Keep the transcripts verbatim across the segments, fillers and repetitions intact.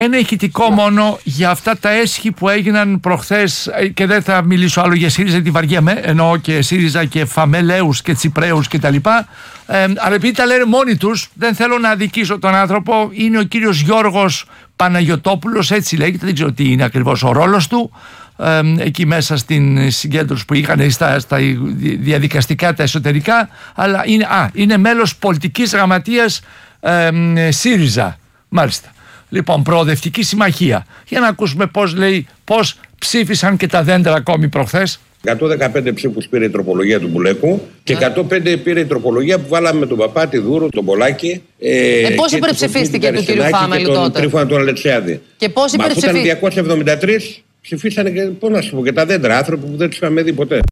Ένα ηχητικό yeah. μόνο για αυτά τα έσχη που έγιναν προχθές, και δεν θα μιλήσω άλλο για ΣΥΡΙΖΑ, τη βαριέμαι, εννοώ και ΣΥΡΙΖΑ και Φαμελαίους και Τσιπραίους και τα λοιπά, ε, αλλά επειδή τα λένε μόνοι τους, δεν θέλω να αδικήσω τον άνθρωπο. Είναι ο κύριος Γιώργος Παναγιωτόπουλος, έτσι λέγεται, δεν ξέρω τι είναι ακριβώς ο ρόλος του, ε, εκεί μέσα στην συγκέντρωση που είχαν στα, στα διαδικαστικά, τα εσωτερικά, αλλά είναι, α, είναι μέλος πολιτικής γραμματείας ε, ΣΥΡΙΖΑ, μάλιστα. Λοιπόν, προοδευτική συμμαχία. Για να ακούσουμε πώς λέει, πώς ψήφισαν και τα δέντρα ακόμη προχθές. εκατόν δεκαπέντε ψήφους πήρε η τροπολογία του Μπουλέκου και εκατόν πέντε πήρε η τροπολογία που βάλαμε με τον Παπάτη, Δούρου, τον Πολάκη. Ε, ε, πώς υπερψηφίστηκε του κ. Φάμελου τότε? Τον Τρίφωνα τον Αλεξιάδη. Και πώς υπερψηφίστηκε? Αφού ήταν διακόσια εβδομήντα τρία, ψηφίσανε και, πώς να σου πω, και τα δέντρα, άνθρωποι που δεν τους είχαμε δει ποτέ.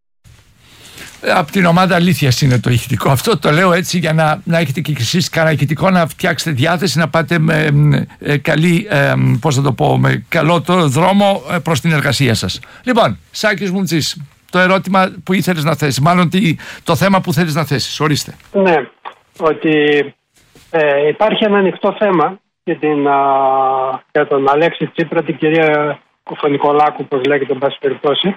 Από την ομάδα αλήθειας είναι το ηχητικό. Αυτό το λέω έτσι για να, να έχετε και εσείς κανένα ηχητικό, να φτιάξετε διάθεση, να πάτε με ε, καλή, ε, πώς θα το πω, με καλό το δρόμο ε, προς την εργασία σας. Λοιπόν, Σάκης Μουμτζής, το ερώτημα που ήθελες να θέσεις, μάλλον τι, το θέμα που θέλεις να θέσεις, ορίστε. Ναι, ότι ε, υπάρχει ένα ανοιχτό θέμα για, την, α, για τον Αλέξη Τσίπρα, την κυρία Κουφονικολάκου, όπως λέγεται, εν πάση περιπτώσει.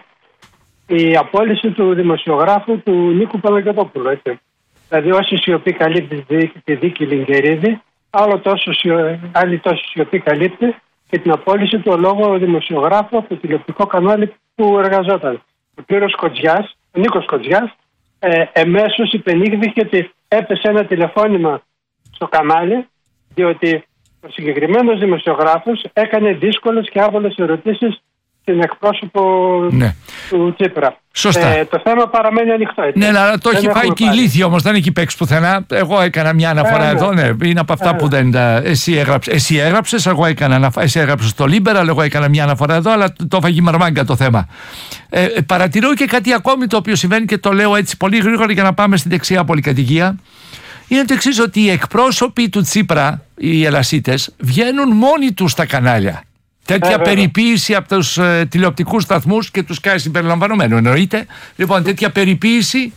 Η απόλυση του δημοσιογράφου του Νίκου Παναγιωτόπουλου. Έτσι. Δηλαδή, όσοι σιωπή καλύπτει τη δίκη Λιγκερίδη, άλλο τόσο, άλλη τόσο σιωπή καλύπτει και την απόλυση του λόγω δημοσιογράφου από το τηλεοπτικό κανάλι που εργαζόταν. Ο κύριος Κοτζιάς, ο Νίκος Κοτζιάς, ε, εμέσως υπενήχθηκε ότι έπεσε ένα τηλεφώνημα στο κανάλι, διότι ο συγκεκριμένος δημοσιογράφος έκανε δύσκολες και άβολες ερωτήσεις στην εκπρόσωπο ναι. του Τσίπρα. Σωστά. Ε, το θέμα παραμένει ανοιχτό. Έτσι. Ναι, αλλά το δεν έχει πάει και η ηλίθεια όμως, δεν έχει παίξει πουθενά. Εγώ έκανα μια αναφορά ε, εδώ, ναι. Είναι από αυτά ε, που δεν. Εσύ έγραψες, εσύ έγραψες, εγώ έκανα αναφορά. Εσύ έγραψες το Liberal, εγώ έκανα μια αναφορά εδώ, αλλά το έφαγε μαρμάγκα το θέμα. Ε, παρατηρώ και κάτι ακόμη το οποίο συμβαίνει και το λέω έτσι πολύ γρήγορα για να πάμε στην δεξιά πολυκατοικία. Είναι το εξής, ότι οι εκπρόσωποι του Τσίπρα, οι ελασίτες, βγαίνουν μόνοι τους στα κανάλια. Τέτοια ε, περιποίηση από τους ε, τηλεοπτικούς σταθμούς και τους ΚΑΕ συμπεριλαμβανομένου, εννοείται. Λοιπόν, τέτοια περιποίηση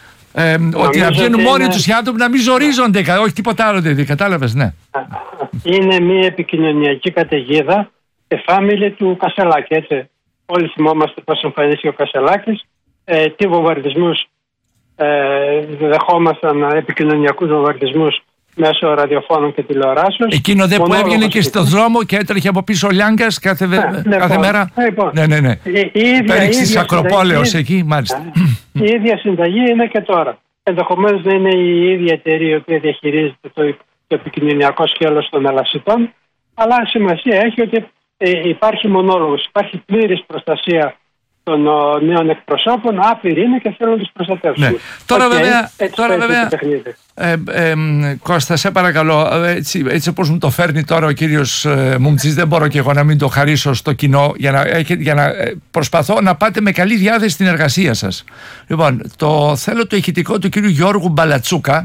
ε, ότι να βγαίνουν μόνοι είναι... τους οι άνθρωποι να μην ζορίζονται, όχι τίποτα άλλο, δηλαδή, κατάλαβες, ναι. Είναι μια επικοινωνιακή καταιγίδα, εφάμιλη του Κασελάκη, έτσι. Όλοι θυμόμαστε πώς εμφανίστηκε ο Κασελάκης, ε, τι βομβαρδισμούς ε, δεχόμασταν, επικοινωνιακούς βομβαρδισμούς μέσω ραδιοφώνων και τηλεοράσεων. Εκείνο δε που έβγαινε και στον δρόμο και έτρεχε από πίσω ο Λιάγκας κάθε, ναι, κάθε λοιπόν, μέρα. Λοιπόν, ναι, ναι, ναι. Πέριξε της Ακροπόλεως εκεί, μάλιστα. Η ίδια συνταγή είναι και τώρα. Ενδεχομένως δεν είναι η ίδια εταιρεία η οποία διαχειρίζεται το, το επικοινωνιακό σκέλος των ελασιτών, αλλά σημασία έχει ότι ε, υπάρχει μονόλογος, υπάρχει πλήρης προστασία των ο, νέων εκπροσώπων, άπειροι είναι και θέλουν να τους προστατεύσουν. Ναι. Τώρα okay, βέβαια, τώρα, βέβαια ε, ε, ε, Κώστα, σε παρακαλώ, έτσι, έτσι όπως μου το φέρνει τώρα ο κύριος ε, Μουμτζής, δεν μπορώ και εγώ να μην το χαρίσω στο κοινό, για να, για να ε, προσπαθώ να πάτε με καλή διάθεση στην εργασία σας. Λοιπόν, το, θέλω το ηχητικό του κύριου Γιώργου Μπαλατσούκα,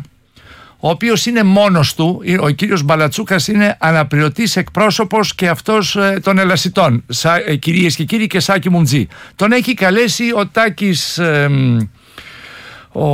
ο οποίος είναι μόνος του. Ο κύριος Μπαλατσούκας είναι αναπληρωτής εκπρόσωπος και αυτός ε, των ελασιτών, Σα, ε, κυρίες και κύριοι, και Σάκη Μουμτζή. Τον έχει καλέσει ο Τάκης ε, ο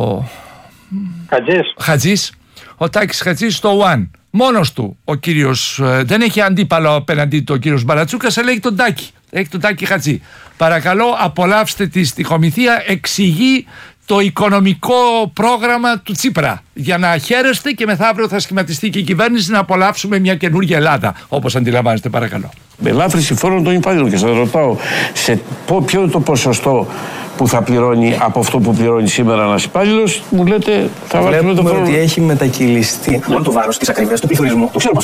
Χατζής. Χατζής, ο Τάκης Χατζής στο Ουάν. Μόνος του ο κύριος, ε, δεν έχει αντίπαλο απέναντί του ο κύριος Μπαλατσούκας, αλλά έχει τον Τάκη, έχει τον Τάκη Χατζή. Παρακαλώ, απολαύστε τη στιχομηθεία, εξηγεί το οικονομικό πρόγραμμα του Τσίπρα, για να χαίρεστε και μεθαύριο θα σχηματιστεί και η κυβέρνηση να απολαύσουμε μια καινούργια Ελλάδα, όπως αντιλαμβάνεστε, παρακαλώ. Ελάφρυνση φόρων των υπαλλήλων, και σας ρωτάω σε ποιο είναι το ποσοστό που θα πληρώνει από αυτό που πληρώνει σήμερα ένας υπάλληλος, μου λέτε θα βάλουμε το φόρο. Ότι έχει μετακυλιστεί όλο το βάρος της ακρίβειας του πληθωρισμού. Το ξέρουμε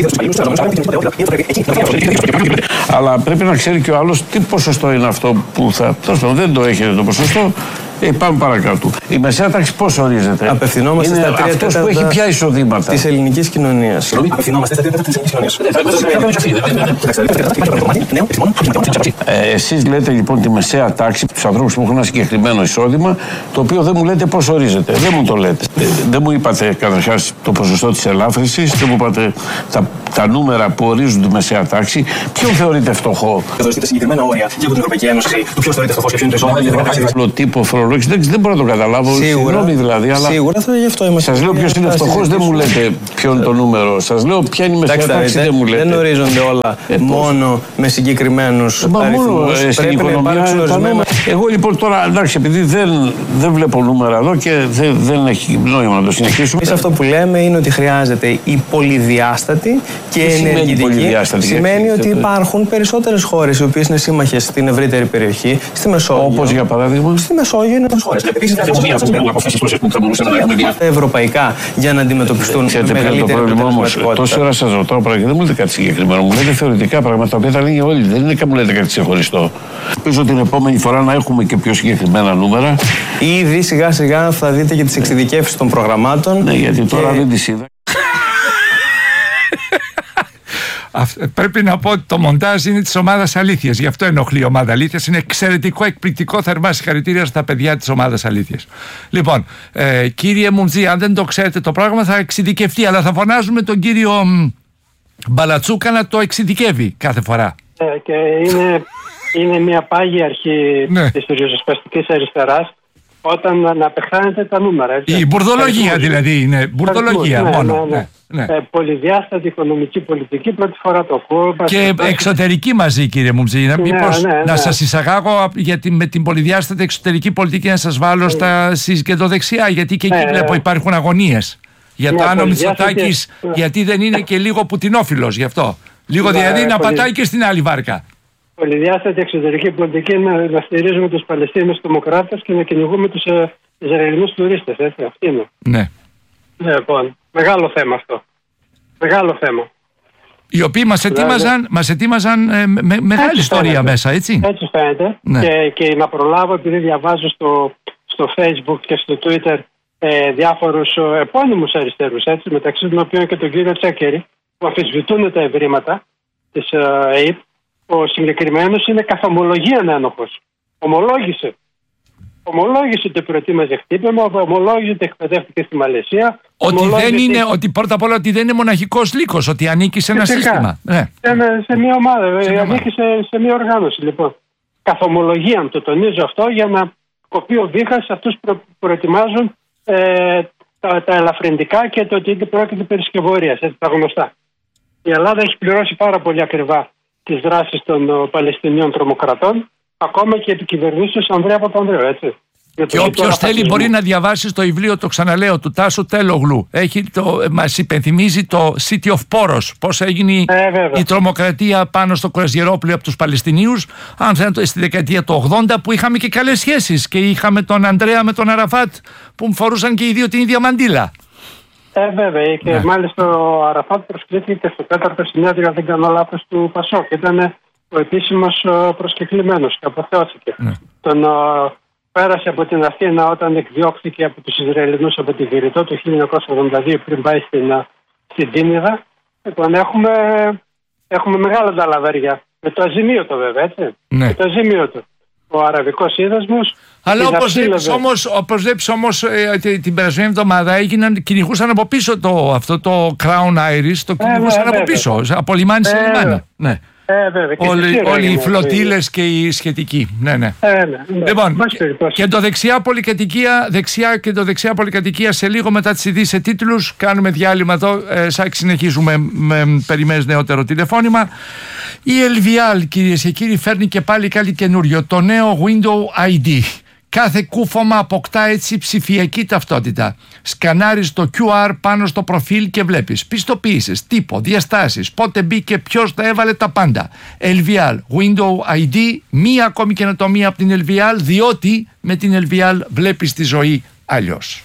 αυτό. Αλλά πρέπει να ξέρει και ο άλλος τι ποσοστό είναι αυτό που θα. Τόσο δεν το έχετε το ποσοστό. Ε, πάμε παρακάτω. Η μεσαία τάξη πώς ορίζεται? Απευθυνόμαστε είναι στα τρία αυτός τέταρτα που έχει πια εισοδήματα της ελληνικής κοινωνίας. Απευθυνόμαστε στα τρία τέταρτα της ελληνικής κοινωνίας. ε, Εσείς λέτε λοιπόν τη μεσαία τάξη, τους ανθρώπους που έχουν ένα συγκεκριμένο εισόδημα, το οποίο δεν μου λέτε πώς ορίζεται. Δεν μου το λέτε. Ε, δεν μου είπατε καταρχάς το ποσοστό της ελάφρυνσης, δεν μου είπατε τα, τα νούμερα που ορίζουν τη μεσαία τάξη. Ποιον θεωρείτε φτωχό? Δοθείτε συγκεκριμένα όρια για την Ευρωπαϊκή Ένωση. Ποιο θεωρείται φτωχό και ποιο είναι το εισόδημα? Τύπο πληροφορίες. Δεν, δεν μπορώ να το καταλάβω. Σίγουρα, δηλαδή, αλλά σίγουρα θα γι' αυτό είμαστε. Σας λέω ποιος είναι φτωχός, δεν μου λέτε ποιο είναι το νούμερο. Σας λέω ποια είναι η μεσαία τάξη, δεν μου λέτε. Δεν ορίζονται όλα ε, μόνο με συγκεκριμένους αριθμούς. Ε, στην οικονομία ορισμένα. Εγώ λοιπόν τώρα, εντάξει, επειδή δεν, δεν βλέπω νούμερα εδώ και δεν, δεν έχει νόημα να το συνεχίσουμε. Εμείς αυτό που λέμε είναι ότι χρειάζεται η πολυδιάστατη και ενεργητική. Πολυδιάστατη, σημαίνει ότι υπάρχουν περισσότερες χώρες οι οποίες είναι σύμμαχες στην ευρύτερη περιοχή, στη Μεσόγειο. Όπως για παράδειγμα. Στη Μεσόγειο είναι χώρες. Επίσης, ευρωπαϊκά για να αντιμετωπιστούν μεγαλύτερα προβλήματα. Τόση ώρα σας ρωτάω πράγματα, δεν μου λέτε κάτι συγκεκριμένο. Μου λέτε θεωρητικά πράγματα τα οποία τα λένε όλοι. Δεν είναι και μου λέτε κάτι ξεχωριστό. Ελπίζω την επόμενη φορά να έχουμε και πιο συγκεκριμένα νούμερα. Ήδη σιγά σιγά θα δείτε και τις εξειδικεύσεις των προγραμμάτων. Ναι, γιατί τώρα δεν τις είδα. Πρέπει να πω ότι το μοντάζ είναι της ομάδας Αλήθειας. Γι' αυτό ενοχλεί η ομάδα Αλήθειας. Είναι εξαιρετικό, εκπληκτικό. Θερμά συγχαρητήρια στα παιδιά της ομάδας Αλήθειας. Λοιπόν, ε, κύριε Μουντζή, αν δεν το ξέρετε το πράγμα θα εξειδικευτεί. Αλλά θα φωνάζουμε τον κύριο Μπαλατσούκα να το εξειδικεύει κάθε φορά. Ε, και είναι, είναι μια πάγια αρχή ναι. της ριζοσπαστικής αριστεράς. Όταν να πεχάνετε τα νούμερα. Έτσι. Η μπουρδολογία δηλαδή είναι. Μπουρδολογία ναι, μόνο. Ναι, ναι. Ναι. Ε, πολυδιάστατη οικονομική πολιτική, πρώτη φορά το ακούω. Και εξωτερική μαζί, κύριε Μουμτζή. Ναι, μήπως ναι, ναι. να σας εισαγάγω γιατί με την πολυδιάστατη εξωτερική πολιτική να σας βάλω στα κεντροδεξιά. Γιατί και εκεί ναι, βλέπω υπάρχουν αγωνίες. Για ναι, το αν ο Μητσοτάκης, ναι. γιατί δεν είναι και λίγο πουτινόφιλος γι' αυτό. Λίγο ναι, δηλαδή να πολυ... πατάει και στην άλλη βάρκα. Πολυδιάστατη εξωτερική πολιτική είναι να στηρίζουμε τους Παλαιστίνιους δημοκράτες και να κυνηγούμε τους ε, Ισραηλινούς τουρίστες. Έτσι, αυτή είναι. Ναι. Λοιπόν, μεγάλο θέμα αυτό. Μεγάλο θέμα. Οι οποίοι μας ετοίμαζαν, μας ετοίμαζαν ε, με, με, μεγάλη έτσι ιστορία φαίνεται. Μέσα, έτσι. Έτσι φαίνεται. Ναι. Και, και να προλάβω, επειδή διαβάζω στο, στο Facebook και στο Twitter ε, διάφορους ε, επώνυμους αριστερούς, έτσι, μεταξύ των οποίων και τον κύριο Τσέκερη, που αμφισβητούν τα ευρήματα της ε, ΑΕΠ. Ο συγκεκριμένος είναι καθ' ομολογίαν ένοχος. Ομολόγησε. Ομολόγησε ότι προετοίμαζε χτύπημα, ομολόγησε ότι εκπαιδεύτηκε στη Μαλαισία. Ότι δεν είναι, ότι πρώτα απ' όλα ότι δεν είναι μοναχικός λύκος, ότι ανήκει σε ένα φυσικά. Σύστημα. Ναι. Σε, σε μια ομάδα, σε ανήκει σε, σε μια οργάνωση. Λοιπόν, καθ' ομολογίαν το τονίζω αυτό για να κοπεί ο βήχας σε αυτούς που προετοιμάζουν ε, τα, τα ελαφρυντικά και το ότι πρόκειται περί σκευωρίας, έτσι, τα γνωστά. Η Ελλάδα έχει πληρώσει πάρα πολύ ακριβά τις δράσεις των uh, Παλαιστινίων τρομοκρατών, ακόμα και επί κυβερνήσεως Ανδρέα Παπανδρέου, έτσι. Και όποιος θέλει μπορεί να διαβάσει στο βιβλίο, το ξαναλέω, του Τάσου Τέλογλου. Έχει το, μας υπενθυμίζει το City of Poros, πώς έγινε ε, η τρομοκρατία πάνω στο Κοραζιερόπουλο από τους Παλαιστινίους. Αν θέλετε, στη δεκαετία του ογδόντα που είχαμε και καλές σχέσεις και είχαμε τον Ανδρέα με τον Αραφάτ που φορούσαν και οι δύο την ίδια μαντήλα. Ε, βέβαια. Και ναι. μάλιστα ο Αραφάτ προσκλήθηκε στο τέταρτο συνέδριο, αν δεν κάνω λάθος, του Πασόκ. Ήταν ο επίσημος προσκεκλημένος και αποθεώθηκε. Ναι. Τον uh, πέρασε από την Αθήνα όταν εκδιώχθηκε από τους Ισραηλινούς από τη Βηρητό το χίλια εννιακόσια ογδόντα δύο πριν πάει στην, uh, στην Τίνιδα. Λοιπόν, έχουμε, έχουμε μεγάλα τα λαβέρια. Με το αζημίωτο βέβαια, έτσι. Ναι. Με το αζημίωτο. Ο αραβικός σύνδεσμος. Αλλά όπως βλέπεις όμως, όπως βλέπεις όμως ε, την περασμένη εβδομάδα έγιναν, κυνηγούσαν από πίσω το, αυτό το Crown Iris, το κυνηγούσαν ε, από πίσω, από λιμάνι σε λιμάνι. Ναι. Ε, βέβαια, όλοι όλοι οι φλωτήλες και οι σχετικοί. Ναι, ναι. Ε, ναι, ναι. Λοιπόν, και το δεξιά πολυκατοικία, δεξιά και το δεξιά πολυκατοικία σε λίγο μετά τις ειδήσεις σε τίτλους. Κάνουμε διάλειμμα εδώ, ε, σαν συνεχίζουμε με περιμένεις νεότερο τηλεφώνημα. Η Ελβιάλ, κυρίες και κύριοι, φέρνει και πάλι κάτι καινούριο, το νέο Window άι ντι. Κάθε κούφωμα αποκτά έτσι ψηφιακή ταυτότητα. Σκανάρεις το κιου αρ πάνω στο προφίλ και βλέπεις πιστοποιήσεις, τύπο, διαστάσεις, πότε μπήκε, ποιος τα έβαλε, τα πάντα. Ελβιάλ, Window άι ντι, μία ακόμη καινοτομία από την Ελβιάλ, διότι με την Ελβιάλ βλέπεις τη ζωή αλλιώς.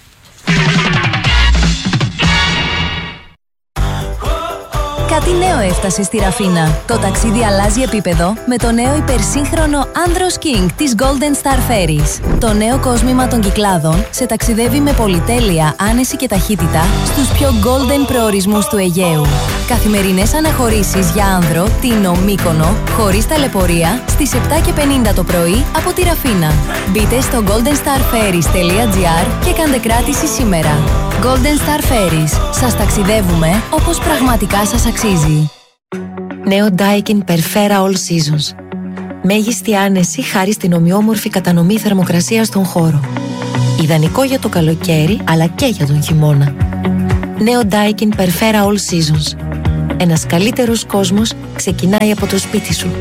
Κάτι νέο έφτασε στη Ραφίνα. Το ταξίδι αλλάζει επίπεδο με το νέο υπερσύγχρονο Andros King της Golden Star Ferries. Το νέο κόσμημα των Κυκλάδων σε ταξιδεύει με πολυτέλεια, άνεση και ταχύτητα στους πιο golden προορισμούς του Αιγαίου. Καθημερινές αναχωρήσεις για άνδρο, Τίνο, Μύκονο, χωρίς ταλαιπωρία, στις επτά και πενήντα το πρωί από τη Ραφίνα. Μπείτε στο golden star ferries τελεία gr και κάντε κράτηση σήμερα. Golden Star Ferries. Σας ταξιδεύουμε όπως πραγματικά σας αξίζει. Νέο Daikin Perfera All Seasons. Μέγιστη άνεση χάρη στην ομοιόμορφη κατανομή θερμοκρασίας στον χώρο. Ιδανικό για το καλοκαίρι, αλλά και για τον χειμώνα. Νέο Daikin Perfera All Seasons. Ένας καλύτερος κόσμος ξεκινάει από το σπίτι σου.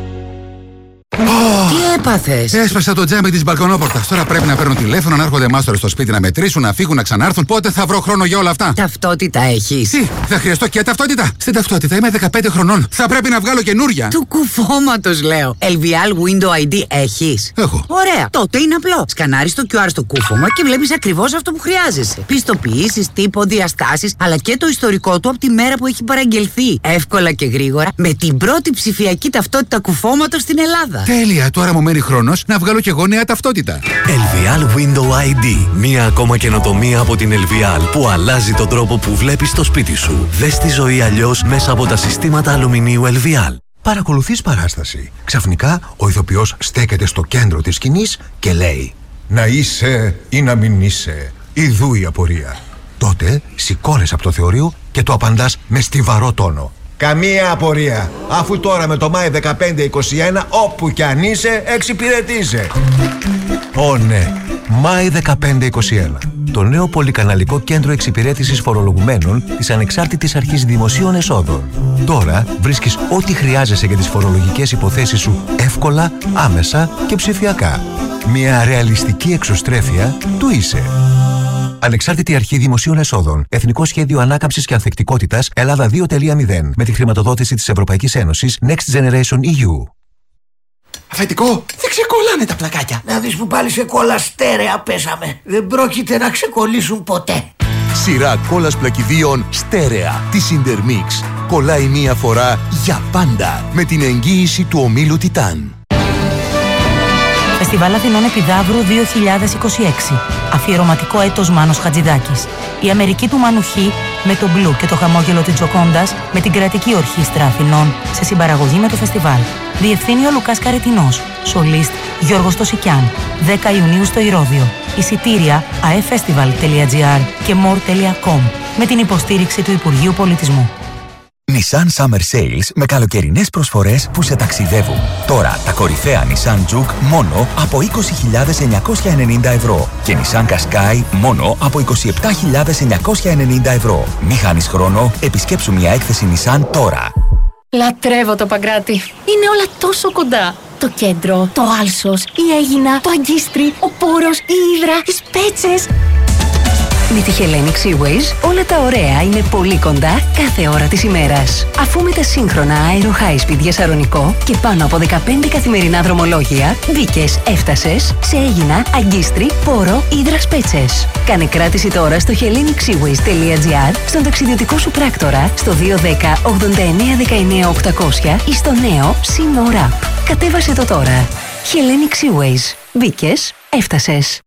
Τι έπαθες? Έσπασα το τζάμι της μπαλκονόπορτας. Τώρα πρέπει να παίρνω τηλέφωνο, να έρχονται μάστορες στο σπίτι να μετρήσουν, να φύγουν, να ξανάρθουν. Πότε θα βρω χρόνο για όλα αυτά? Ταυτότητα έχεις? Τι, θα χρειαστώ και ταυτότητα? Στην ταυτότητα είμαι δεκαπέντε χρονών. Θα πρέπει να βγάλω καινούρια. Του κουφώματος λέω. ελ βι ελ Window άι ντι έχεις? Έχω. Ωραία. Τότε είναι απλό. Σκανάρεις το κιου αρ στο κούφωμα και βλέπεις ακριβώς αυτό που χρειάζεσαι. Πιστοποιήσεις, τύπο, διαστάσεις, αλλά και το ιστορικό του από τη μέρα που έχει παραγγελθεί. Εύκολα και γρήγορα με την πρώτη ψηφιακή ταυτότητα κουφώματος στην Ελλάδα. Τέλεια, τώρα μου μένει χρόνος να βγάλω κι εγώ νέα ταυτότητα. ελ βι ελ Window άι ντι. Μία ακόμα καινοτομία από την ελ βι ελ που αλλάζει τον τρόπο που βλέπεις το σπίτι σου. Δες τη ζωή αλλιώς μέσα από τα συστήματα αλουμινίου ελ βι ελ. Παρακολουθείς παράσταση. Ξαφνικά ο ηθοποιός στέκεται στο κέντρο της σκηνής και λέει «Να είσαι ή να μην είσαι, ιδού η απορία». Τότε σηκώνεσαι από το θεωρείο και το απαντάς με στιβαρό τόνο. «Καμία απορία, αφού τώρα με το Μάη δεκαπέντε είκοσι ένα όπου κι αν είσαι εξυπηρετείσαι». Ω ναι, Μάη δεκαπέντε είκοσι ένα. Το νέο πολυκαναλικό κέντρο εξυπηρέτησης φορολογουμένων της Ανεξάρτητης Αρχής Δημοσίων Εσόδων. Τώρα βρίσκεις ό,τι χρειάζεσαι για τις φορολογικές υποθέσεις σου εύκολα, άμεσα και ψηφιακά. Μια ρεαλιστική εξωστρέφεια του είσαι. Ανεξάρτητη Αρχή Δημοσίων Εσόδων. Εθνικό Σχέδιο Ανάκαμψης και Ανθεκτικότητας Ελλάδα δύο κόμμα μηδέν. Με τη χρηματοδότηση της Ευρωπαϊκής Ένωσης Next Generation ι γιου. Αφεντικό, δεν ξεκολλάνε τα πλακάκια. Να δεις που πάλι σε κόλλα στέρεα πέσαμε. Δεν πρόκειται να ξεκολλήσουν ποτέ. Σειρά κόλλας πλακιδίων στέρεα της Intermix. Κολλάει μία φορά για πάντα με την εγγύηση του ομίλου Τιτάν. Φεστιβάλ Αθηνών Επιδαύρου δύο χιλιάδες είκοσι έξι. Αφιερωματικό έτος Μάνος Χατζηδάκης. Η Αμερική του Μάνου Χ με το μπλου και το χαμόγελο της Τζοκόντας με την κρατική ορχήστρα Αθηνών σε συμπαραγωγή με το φεστιβάλ. Διευθύνει ο Λουκάς Καρετινός. Σολίστ Γιώργος Τωσικιάν. δέκα Ιουνίου στο Ηρώδειο. Εισιτήρια αεφεστιβάλ τελεία τζι άρ και more τελεία com με την υποστήριξη του Υπουργείου Πολιτισμού. Nissan Summer Sales με καλοκαιρινές προσφορές που σε ταξιδεύουν. Τώρα τα κορυφαία Nissan Juke μόνο από είκοσι χιλιάδες εννιακόσια ενενήντα ευρώ και Nissan Qashqai μόνο από είκοσι επτά χιλιάδες εννιακόσια ενενήντα ευρώ. Μη χάνεις χρόνο, επισκέψου μια έκθεση Nissan τώρα. Λατρεύω το Παγκράτη. Είναι όλα τόσο κοντά. Το κέντρο, το Άλσος, η Αίγινα, το Αγκίστρι, ο Πόρος, η Ύδρα, οι Σπέτσες. Με τη Hellenic Seaways όλα τα ωραία είναι πολύ κοντά κάθε ώρα της ημέρας. Αφού με τα σύγχρονα Aero High Speed για Σαρονικό και πάνω από δεκαπέντε καθημερινά δρομολόγια, μπήκες, έφτασες σε Αίγινα, Αγκίστρι, Πόρο, Ύδρα, Σπέτσες. Κάνε κράτηση τώρα στο hellenic seaways τελεία τζι άρ, στον ταξιδιωτικό σου πράκτορα, στο δύο ένα μηδέν ογδόντα εννέα δεκαεννέα οκτακόσια ή στο νέο SeaMore App. Κατέβασε το τώρα. Hellenic Seaways. Μπήκες, έφτασες.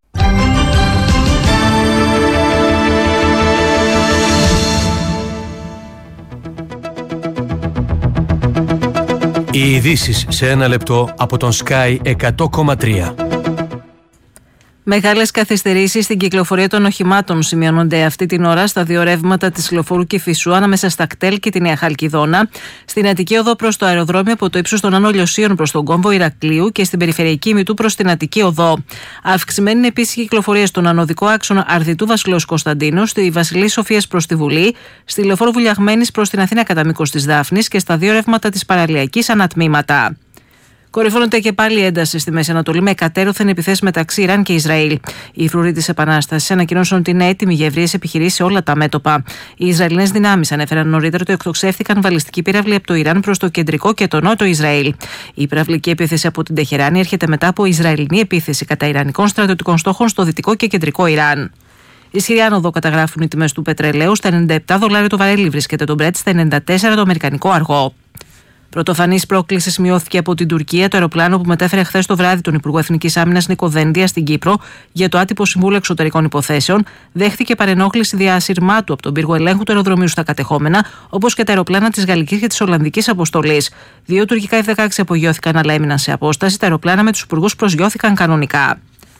Οι ειδήσεις σε ένα λεπτό από τον Sky εκατό κόμμα τρία. Μεγάλες καθυστερήσεις στην κυκλοφορία των οχημάτων σημειώνονται αυτή την ώρα στα δύο ρεύματα της Λεωφόρου Κηφισού ανάμεσα στα κτέλ και τη Νέα Χαλκιδόνα, στην Αττική Οδό προς το αεροδρόμιο από το ύψος των Άνω Λιωσίων προς τον κόμβο Ηρακλείου και στην περιφερειακή Μητού προς την Αττική Οδό. Αυξημένη είναι επίσης η κυκλοφορία στον ανωδικό άξονα Αρδιτού Βασιλέως Κωνσταντίνου, στη Βασιλής Σοφίας προς τη Βουλή, στη Λεωφόρο Βουλιαγμένης προς την Αθήνα κατά μήκος της Δάφνης και στα δύο ρεύματα της Παραλιακής ανατμήματα. Κορυφώνεται και πάλι ένταση στη Μέση Ανατολή με εκατέρωθεν επιθέσεις μεταξύ Ιράν και Ισραήλ. Οι φρουροί της Επανάστασης ανακοινώσαν ότι είναι έτοιμοι για ευρείες επιχειρήσεις σε όλα τα μέτωπα. Οι Ισραηλινές δυνάμεις ανέφεραν νωρίτερα ότι εκτοξεύθηκαν βαλιστικοί πύραυλοι από το Ιράν προς το κεντρικό και το νότιο Ισραήλ. Η πυραυλική επίθεση από την Τεχεράνη έρχεται μετά από Ισραηλινή επίθεση κατά Ιρανικών στρατιωτικών στόχων στο δυτικό και κεντρικό Ιράν. Ισχυρή άνοδο καταγράφουν οι τιμές του πετρελαίου. Στα ενενήντα επτά δολάρια το βαρέλι βρίσκεται το Brent, στα ενενήντα τέσσερα το αμερικανικό αργό. Πρωτοφανής πρόκληση σημειώθηκε από την Τουρκία το αεροπλάνο που μετέφερε χθες το βράδυ τον Υπουργό Εθνικής Άμυνας Νίκο Δένδια στην Κύπρο για το άτυπο Συμβούλιο Εξωτερικών Υποθέσεων. Δέχθηκε παρενόχληση διασυρμάτου από τον πύργο ελέγχου του αεροδρομίου στα κατεχόμενα, όπως και τα αεροπλάνα της Γαλλικής και της Ολλανδικής αποστολής. Δύο τουρκικά εφ δεκαέξι απογειώθηκαν αλλά έμειναν σε απόσταση. Τα αεροπλάνα με τους υπουργούς προσγειώθηκαν κανονικά.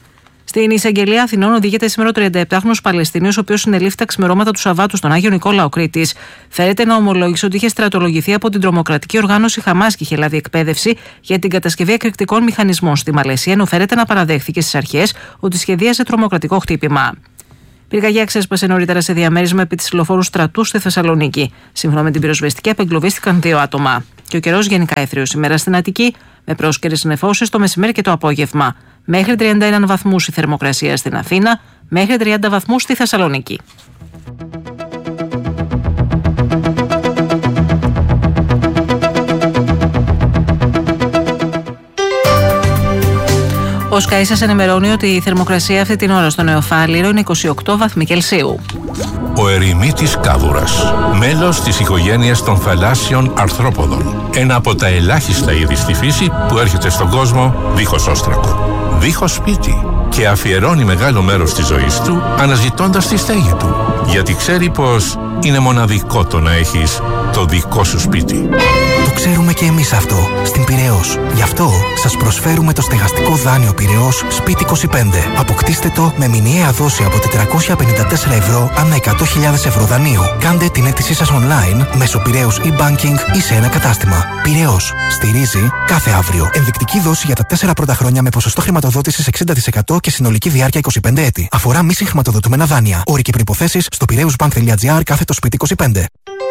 Στην εισαγγελία Αθηνών οδηγείται σήμερα ο τριανταεπτάχρονος Παλαιστινίος, ο οποίος συνελήφθη τα ξημερώματα του Σαββάτου στον Άγιο Νικόλαο Κρήτης. Φέρεται να ομολόγησε ότι είχε στρατολογηθεί από την τρομοκρατική οργάνωση Χαμάς και είχε λάβει εκπαίδευση για την κατασκευή εκρηκτικών μηχανισμών στη Μαλαισία, ενώ φέρεται να παραδέχθηκε στις αρχές ότι σχεδίασε τρομοκρατικό χτύπημα. Πυρκαγιά ξέσπασε νωρίτερα σε διαμέρισμα επί της λεωφόρου Στρατού στη Θεσσαλονίκη. Σύμφωνα με την πυροσβεστική, απεγκλωβίστηκαν δύο άτομα. Και ο καιρός γενικά εύθριος ημέρα στην Αττική, με πρόσκαιρες νεφώσεις το μεσημέρι και το απόγευμα. Μέχρι τριάντα ένα βαθμούς η θερμοκρασία στην Αθήνα, μέχρι τριάντα βαθμούς στη Θεσσαλονίκη. Ο Sky σας ενημερώνει ότι η θερμοκρασία αυτή την ώρα στο Νεοφάλιρο είναι είκοσι οκτώ βαθμοί Κελσίου. Ο ερημίτης κάβουρας, μέλος της οικογένειας των θαλάσσιων αρθρόποδων. Ένα από τα ελάχιστα είδη στη φύση που έρχεται στον κόσμο δίχως όστρακο, δίχως σπίτι και αφιερώνει μεγάλο μέρος της ζωής του αναζητώντας τη στέγη του. Γιατί ξέρει πως είναι μοναδικό το να έχεις το δικό σου σπίτι. Το ξέρουμε και εμείς αυτό στην Πειραιώς. Γι' αυτό σας προσφέρουμε το στεγαστικό δάνειο Πειραιώς Σπίτι είκοσι πέντε. Αποκτήστε το με μηνιαία δόση από τετρακόσια πενήντα τέσσερα ευρώ ανά εκατό χιλιάδες ευρώ δανείου. Κάντε την αίτησή σας online μέσω Πειραιώς e-banking ή σε ένα κατάστημα. Πειραιώς. Στηρίζει κάθε αύριο. Ενδεικτική δόση για τα τέσσερα πρώτα χρόνια με ποσοστό χρηματοδότησης εξήντα τοις εκατό και συνολική διάρκεια είκοσι πέντε έτη. Αφορά μη συγχρηματοδοτούμενα δάνεια. Όροι και προϋποθέσεις στο πειραιώσbank.gr κάθετο σπίτι είκοσι πέντε.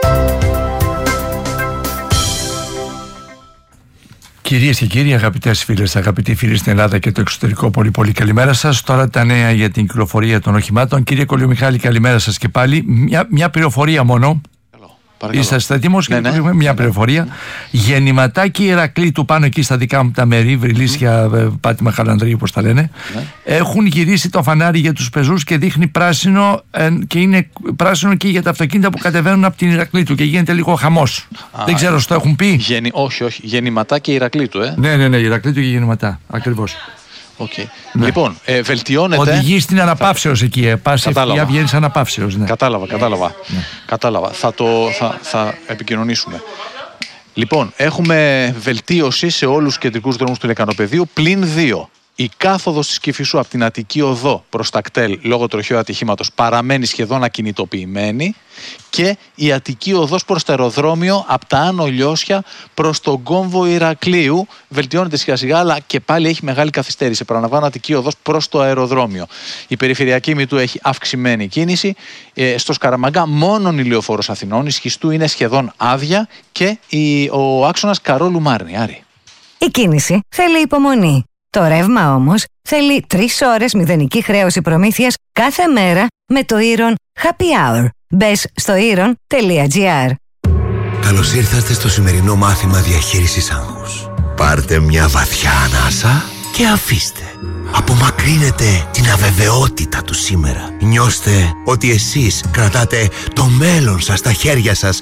Κυρίες και κύριοι, αγαπητές φίλες, αγαπητοί φίλοι στην Ελλάδα και το εξωτερικό, πολύ πολύ καλημέρα σας. Τώρα τα νέα για την κυκλοφορία των οχημάτων. Κύριε Κολιομιχάλη, καλημέρα σας και πάλι. Μια, μια πληροφορία μόνο. Παρακαλώ. Είσαστε έτοιμος? Ναι, ναι. Μια ναι. πληροφορία. Ναι. Γεννηματάκι Ηρακλήτου, πάνω εκεί στα δικά μου τα μέρη, Βρυλίσια, mm. Πάτημα Χαλανδρίου, όπως τα λένε, ναι. έχουν γυρίσει το φανάρι για τους πεζούς και δείχνει πράσινο, ε, και είναι πράσινο και για τα αυτοκίνητα που κατεβαίνουν από την Ηρακλήτου και γίνεται λίγο χαμός. Α, δεν ξέρω, στο έχουν πει. Γενι... Όχι, όχι. Γεννηματάκι Ηρακλήτου, ε. Ναι, ναι, ναι, Ηρακλήτου και γεννηματά. Ακριβώς. Okay. Ναι. Λοιπόν, ε, βελτιώνεται. Οδηγεί στην αναπαύσεως εκεί. Ε. Πας ευθεία, βγαίνεις αναπαύσεως. Ναι. Κατάλαβα, κατάλαβα. Ναι. Κατάλαβα. Θα το θα, θα επικοινωνήσουμε. Λοιπόν, έχουμε βελτίωση σε όλους τους κεντρικούς δρόμους του Λεκανοπεδίου πλην δύο. Η κάθοδος της Κηφισού από την Αττική Οδό προς τα κτέλ λόγω τροχαίου ατυχήματος παραμένει σχεδόν ακινητοποιημένη και η Αττική Οδός προς το αεροδρόμιο από τα Άνω Λιώσια προς τον κόμβο Ηρακλείου βελτιώνεται σιγά σιγά, αλλά και πάλι έχει μεγάλη καθυστέρηση. Παραλαμβάνω, Αττική Οδός προς το αεροδρόμιο. Η περιφερειακή Μητού έχει αυξημένη κίνηση. Ε, στο Σκαραμαγκά μόνον η Λεωφόρος Αθηνών, η Σχιστού είναι σχεδόν άδεια και η, ο άξονας Καρόλου Μάρνη. Άρη. Η κίνηση θέλει υπομονή. Το ρεύμα όμως θέλει τρεις ώρες μηδενική χρέωση προμήθειας κάθε μέρα με το Iron Happy Hour. Μπες στο iron τελεία gr. Καλώς ήρθατε στο σημερινό μάθημα διαχείρισης άγχους. Πάρτε μια βαθιά ανάσα και αφήστε. Απομακρύνετε την αβεβαιότητα του σήμερα. Νιώστε ότι εσείς κρατάτε το μέλλον σας στα χέρια σας.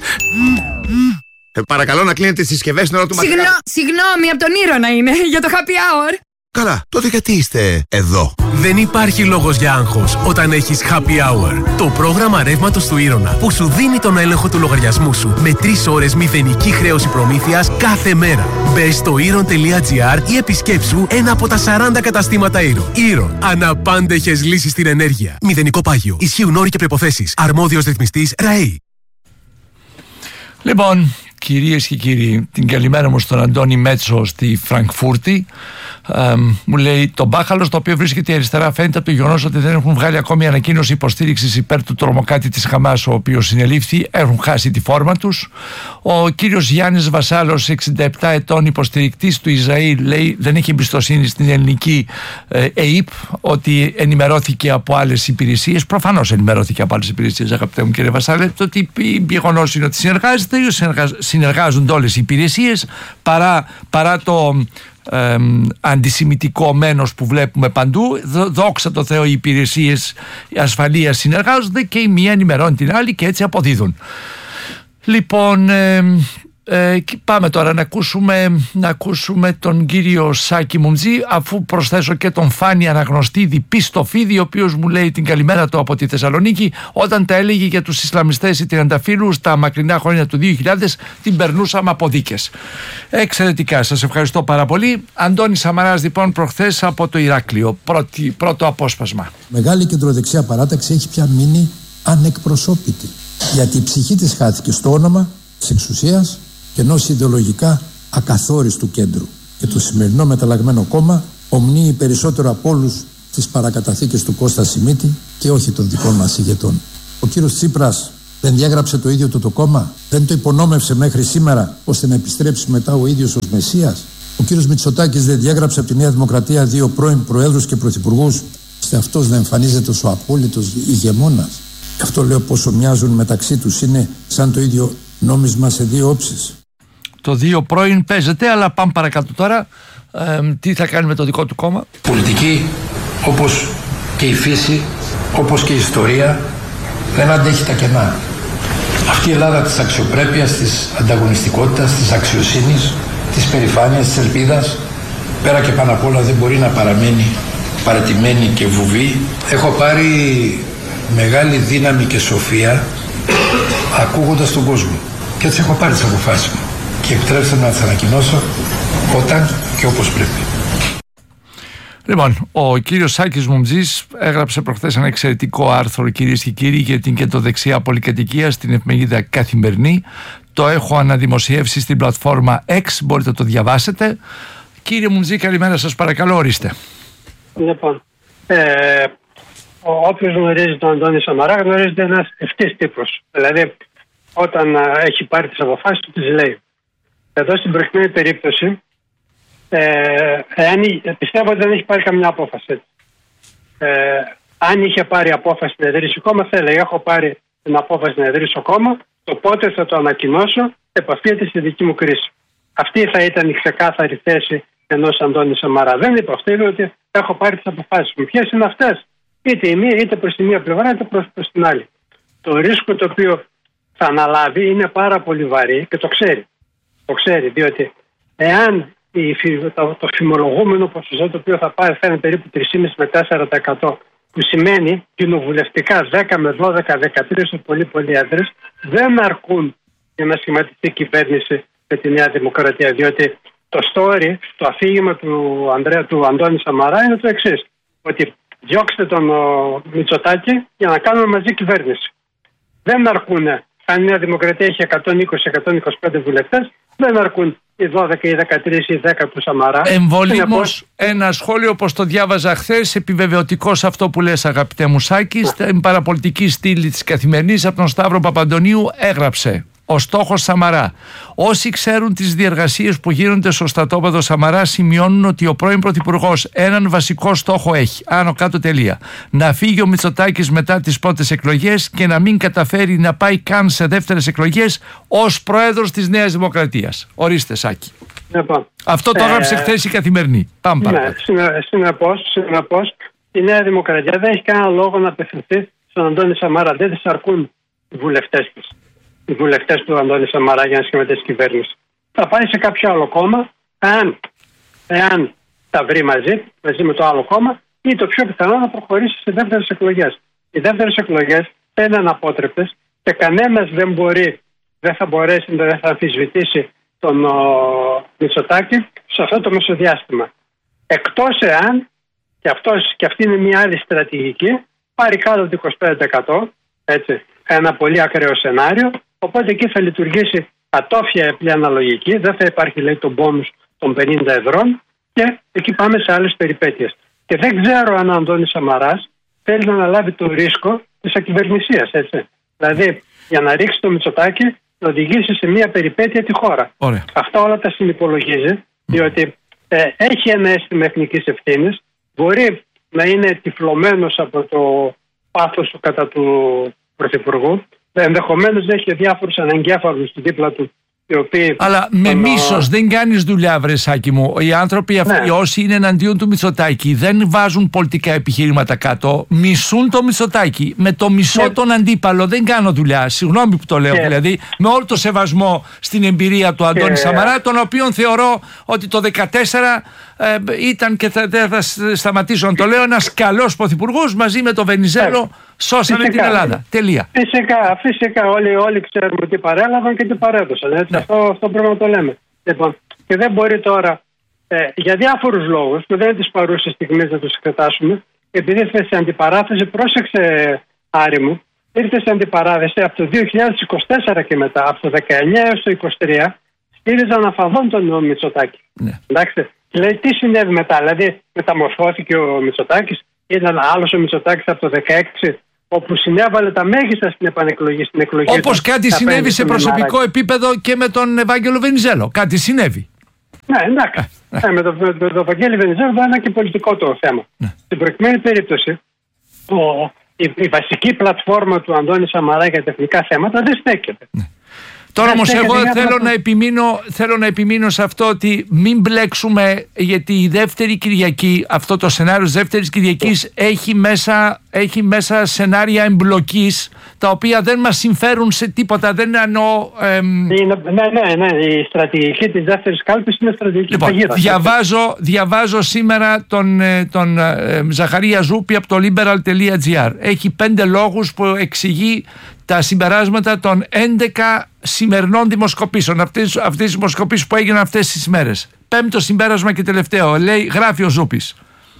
Ε, παρακαλώ να κλείνετε τις συσκευές στην ώρα του μαθήματος. Συγγνώ, συγγνώμη, από τον Ήρωνα είναι, για το happy hour. Καλά, τότε γιατί είστε εδώ? Δεν υπάρχει λόγος για άγχος όταν έχεις happy hour. Το πρόγραμμα ρεύματος του Ήρωνα που σου δίνει τον έλεγχο του λογαριασμού σου με τρεις ώρες μηδενική χρέωση προμήθειας κάθε μέρα. Μπες στο iron τελεία gr ή επισκέψου ένα από τα σαράντα καταστήματα Iron. Iron. Αναπάντεχες λύσεις στην ενέργεια. Μηδενικό πάγιο. Ισχύουν όροι και προϋποθέσεις. Αρμόδιος ρυθμιστής ΡΑΕΗ. Λοιπόν, κυρίες και κύριοι, την καλημέρα μου στον Αντώνη Μέτσο στη Φραγκφούρτη. Ε, μου λέει: το μπάχαλο, το οποίο βρίσκεται αριστερά, φαίνεται από το γεγονός ότι δεν έχουν βγάλει ακόμη ανακοίνωση υποστήριξης υπέρ του τρομοκράτη της Χαμάς, ο οποίος συνελήφθη. Έχουν χάσει τη φόρμα τους. Ο κύριος Γιάννης Βασάλος, εξήντα επτά ετών, υποστηρικτής του Ισραήλ, λέει: δεν έχει εμπιστοσύνη στην ελληνική ε, ΕΙΠ, ότι ενημερώθηκε από άλλες υπηρεσίες. Προφανώς ενημερώθηκε από άλλες υπηρεσίες, αγαπητέ μου κύριε Βασάλε. Το ότι γεγονός είναι ότι συνεργάζεται, συνεργάζονται όλες οι υπηρεσίες, παρά, παρά το Ε, αντισημιτικό μένος που βλέπουμε παντού. Δόξα τω Θεώ, οι υπηρεσίες ασφαλείας συνεργάζονται και η μία ενημερώνει την άλλη και έτσι αποδίδουν. Λοιπόν, ε, Ε, πάμε τώρα να ακούσουμε, να ακούσουμε τον κύριο Σάκη Μουμτζή, αφού προσθέσω και τον Φάνη Αναγνωστίδη Πιστοφίδη, ο οποίος μου λέει την καλημέρα του από τη Θεσσαλονίκη, όταν τα έλεγε για τους Ισλαμιστές ή τριανταφύλους στα μακρινά χρόνια του δύο χιλιάδες, την περνούσαμε από δίκες. Εξαιρετικά, σας ευχαριστώ πάρα πολύ. Αντώνης Σαμαράς λοιπόν προχθές από το Ηράκλειο, πρώτη, πρώτο απόσπασμα. Μεγάλη κεντροδεξιά παράταξη έχει πια μείνει ανεκπροσώπητη, γιατί η ψυχή της χάθηκε στο όνομα της εξουσίας και ενός ιδεολογικά ακαθόριστου κέντρου. Και το σημερινό μεταλλαγμένο κόμμα ομνύει περισσότερο από όλους τις παρακαταθήκες του Κώστα Σιμίτη και όχι των δικών μας ηγετών. Ο κύριος Τσίπρας δεν διάγραψε το ίδιο του το κόμμα, δεν το υπονόμευσε μέχρι σήμερα ώστε να επιστρέψει μετά ο ίδιος ως Μεσσίας. Ο κύριος Μητσοτάκης δεν διάγραψε από τη Νέα Δημοκρατία δύο πρώην προέδρους και πρωθυπουργούς, ώστε αυτός να εμφανίζεται ως ο απόλυτος ηγεμόνας. Γι' αυτό λέω πόσο μοιάζουν μεταξύ τους, είναι σαν το ίδιο νόμισμα σε δύο όψεις. Το δύο πρώην παίζεται, αλλά πάμε παρακάτω τώρα. Ε, τι θα κάνει με το δικό του κόμμα? Πολιτική, όπως και η φύση, όπως και η ιστορία, δεν αντέχει τα κενά. Αυτή η Ελλάδα της αξιοπρέπειας, της ανταγωνιστικότητας, της αξιοσύνης, της περηφάνειας, της ελπίδας, πέρα και πάνω απ' όλα δεν μπορεί να παραμένει παρατημένη και βουβή. Έχω πάρει μεγάλη δύναμη και σοφία ακούγοντας τον κόσμο. Και έτσι έχω πάρει τις αποφάσεις μου. Και επιτρέψτε να τις ανακοινώσω όταν και όπως πρέπει. Λοιπόν, ο κύριος Σάκης Μουμτζής έγραψε προχθές ένα εξαιρετικό άρθρο, κυρίες και κύριοι, για την κεντροδεξιά πολυκατοικία στην εφημερίδα Καθημερινή. Το έχω αναδημοσιεύσει στην πλατφόρμα X, μπορείτε να το διαβάσετε. Κύριε Μουμτζή, καλημέρα σας, παρακαλώ, ορίστε. Λοιπόν, ε, όποιος γνωρίζει τον Αντώνη Σαμαρά γνωρίζεται ένας ευτής τύπος. Δηλαδή, όταν α, έχει πάρει τις αποφάσεις του, τις λέει. Εδώ στην προηγούμενη περίπτωση, ε, εάν, πιστεύω ότι δεν έχει πάρει καμιά απόφαση. Ε, αν είχε πάρει απόφαση να ιδρύσει κόμμα, θα έλεγε: έχω πάρει την απόφαση να ιδρύσω κόμμα, το πότε θα το ανακοινώσω επαφίεται στη δική μου κρίση. Αυτή θα ήταν η ξεκάθαρη θέση ενός Αντώνη Σαμαρά. Δεν είπε αυτό, είπε ότι έχω πάρει τις αποφάσεις μου. Ποιες είναι αυτές? Είτε η μία, είτε προς τη μία πλευρά, είτε προς, προς την άλλη. Το ρίσκο το οποίο θα αναλάβει είναι πάρα πολύ βαρύ και το ξέρει. Το ξέρει, διότι εάν η, το, το φημολογούμενο ποσοστό το οποίο θα πάρει θα είναι περίπου τρία κόμμα πέντε με τέσσερα τοις εκατό, που σημαίνει κοινοβουλευτικά δέκα με δώδεκα δεκατρείς πολύ πολύ έδρες, δεν αρκούν για να σχηματιστεί κυβέρνηση με τη Νέα Δημοκρατία. Διότι το story, το αφήγημα του, Ανδρέα, του Αντώνη Σαμαρά είναι το εξής: ότι διώξτε τον ο, Μητσοτάκη για να κάνουμε μαζί κυβέρνηση. Δεν αρκούν, αν η Νέα Δημοκρατία έχει εκατόν είκοσι με εκατόν είκοσι πέντε βουλευτές, δεν αρκούν οι δώδεκα ή δεκατρείς ή δέκα του Σαμαρά. Εμβολήμως, ένα σχόλιο όπως το διάβαζα χθες, επιβεβαιωτικό σε αυτό που λες, αγαπητέ μου Σάκη, στην παραπολιτική στήλη της Καθημερινής από τον Σταύρο Παπαντονίου έγραψε: ο στόχος Σαμαρά. Όσοι ξέρουν τις διεργασίες που γίνονται στο στρατόπεδο Σαμαρά σημειώνουν ότι ο πρώην Πρωθυπουργός έναν βασικό στόχο έχει. Άνω κάτω τελεία. Να φύγει ο Μητσοτάκης μετά τις πρώτες εκλογές και να μην καταφέρει να πάει καν σε δεύτερες εκλογές ως πρόεδρος της Νέας Δημοκρατίας. Ορίστε, Σάκη. Λοιπόν, αυτό το έγραψε ε, χθες η Καθημερινή. Πάμε παρακάτω. Ναι, συνεπώς, συνεπώς, η Νέα Δημοκρατία δεν έχει κανένα λόγο να απευθυνθεί στον Αντώνη Σαμαρά. Δεν της αρκούν οι βουλευτές της. Οι βουλευτές του Αντώνη Σαμαρά για να σχηματίσει κυβέρνηση. Θα πάει σε κάποιο άλλο κόμμα, εάν, εάν τα βρει μαζί, μαζί με το άλλο κόμμα, ή το πιο πιθανό να προχωρήσει σε δεύτερες εκλογές. Οι δεύτερες εκλογές θα είναι αναπότρεπτες και κανένας δεν μπορεί, δεν θα μπορέσει, δεν θα αμφισβητήσει τον ο, Μητσοτάκη σε αυτό το μεσοδιάστημα. Εκτός εάν, και, αυτός, και αυτή είναι μια άλλη στρατηγική, πάρει κάτω το είκοσι πέντε τοις εκατό, έτσι, ένα πολύ ακραίο σενάριο. Οπότε εκεί θα λειτουργήσει ατόφια απλή αναλογική, δεν θα υπάρχει, λέει, το μπόνους των πενήντα ευρώ και εκεί πάμε σε άλλες περιπέτειες. Και δεν ξέρω αν ο Αντώνης Σαμαράς θέλει να αναλάβει το ρίσκο της ακυβερνησίας, έτσι. Δηλαδή, για να ρίξει το Μητσοτάκη, να οδηγήσει σε μια περιπέτεια τη χώρα. Ωραία. Αυτά όλα τα συνυπολογίζει, διότι ε, έχει ένα αίσθημα εθνικής ευθύνης, μπορεί να είναι τυφλωμένος από το πάθος του κατά του Πρωθυπουργού, ενδεχομένως να έχει διάφορους ανεγκέφαλους δίπλα του οι οποίοι... Αλλά με τον... μίσος δεν κάνεις δουλειά, βρε Σάκη μου. Οι άνθρωποι αυτοί, ναι. όσοι είναι εναντίον του Μητσοτάκη, δεν βάζουν πολιτικά επιχειρήματα κάτω, μισούν το Μητσοτάκη. Με το μισό ναι. τον αντίπαλο δεν κάνω δουλειά. Συγγνώμη που το λέω, και... δηλαδή, με όλο το σεβασμό στην εμπειρία του Αντώνη και... Σαμαρά, τον οποίον θεωρώ ότι το δεκατέσσερα ε, ήταν, και θα, θα σταματήσω να το λέω, ένας καλός πρωθυπουργός μαζί με τον Βενιζέλο. Ναι. Σώσανε φυσικά την Ελλάδα. Τελεία. Φυσικά, φυσικά. Όλοι, όλοι ξέρουμε τι παρέλαβαν και τι παρέδωσαν. Έτσι. Ναι. Αυτό, αυτό πρέπει να το λέμε. Λοιπόν, και δεν μπορεί τώρα ε, για διάφορους λόγους που δεν είναι τις παρούσες στιγμές να τους εξετάσουμε, επειδή ήρθε σε αντιπαράθεση, πρόσεξε Άρη μου, ήρθε σε αντιπαράθεση από το δύο χιλιάδες είκοσι τέσσερα και μετά, από το δεκαεννιά έως το είκοσι τρία, στήριζαν αφαδόν τον Μητσοτάκη. Ναι. Εντάξει. Δηλαδή, τι συνέβη μετά, δηλαδή μεταμορφώθηκε ο Μητσοτάκης, ήταν άλλος ο Μητσοτάκης από το δεκαέξι, όπου συνέβαλε τα μέγιστα στην επανεκλογή, στην εκλογή. Όπως κάτι συνέβη σε προσωπικό επίπεδο και με τον Ευάγγελο Βενιζέλο. Κάτι συνέβη. Ναι, εντάξει. Ναι. Ε, με τον το, το Ευάγγελο Βενιζέλο ήταν ένα και πολιτικό το θέμα. Ναι. Στην προκειμένη περίπτωση, ο, η, η βασική πλατφόρμα του Αντώνη Σαμαρά για τεχνικά θέματα δεν στέκεται. Ναι. Τώρα όμως εγώ θέλω να, επιμείνω, θέλω να επιμείνω σε αυτό ότι μην μπλέξουμε, γιατί η δεύτερη Κυριακή, αυτό το σενάριο της δεύτερης Κυριακής έχει μέσα, έχει μέσα σενάρια εμπλοκής τα οποία δεν μας συμφέρουν σε τίποτα. Δεν εννοώ... Εμ... Ναι, ναι, ναι, η στρατηγική της δεύτερης κάλπης είναι στρατηγική λοιπόν, παγίδα. Διαβάζω, διαβάζω σήμερα τον, τον ε, Ζαχαρία Ζούπη από το liberal τελεία τζι άρ. Έχει πέντε λόγους που εξηγεί τα συμπεράσματα των έντεκα σημερινών δημοσκοπήσεων, αυτές, αυτές τις δημοσκοπήσεις που έγιναν αυτές τις μέρες. Πέμπτο συμπέρασμα και τελευταίο, λέει, γράφει ο Ζούπης.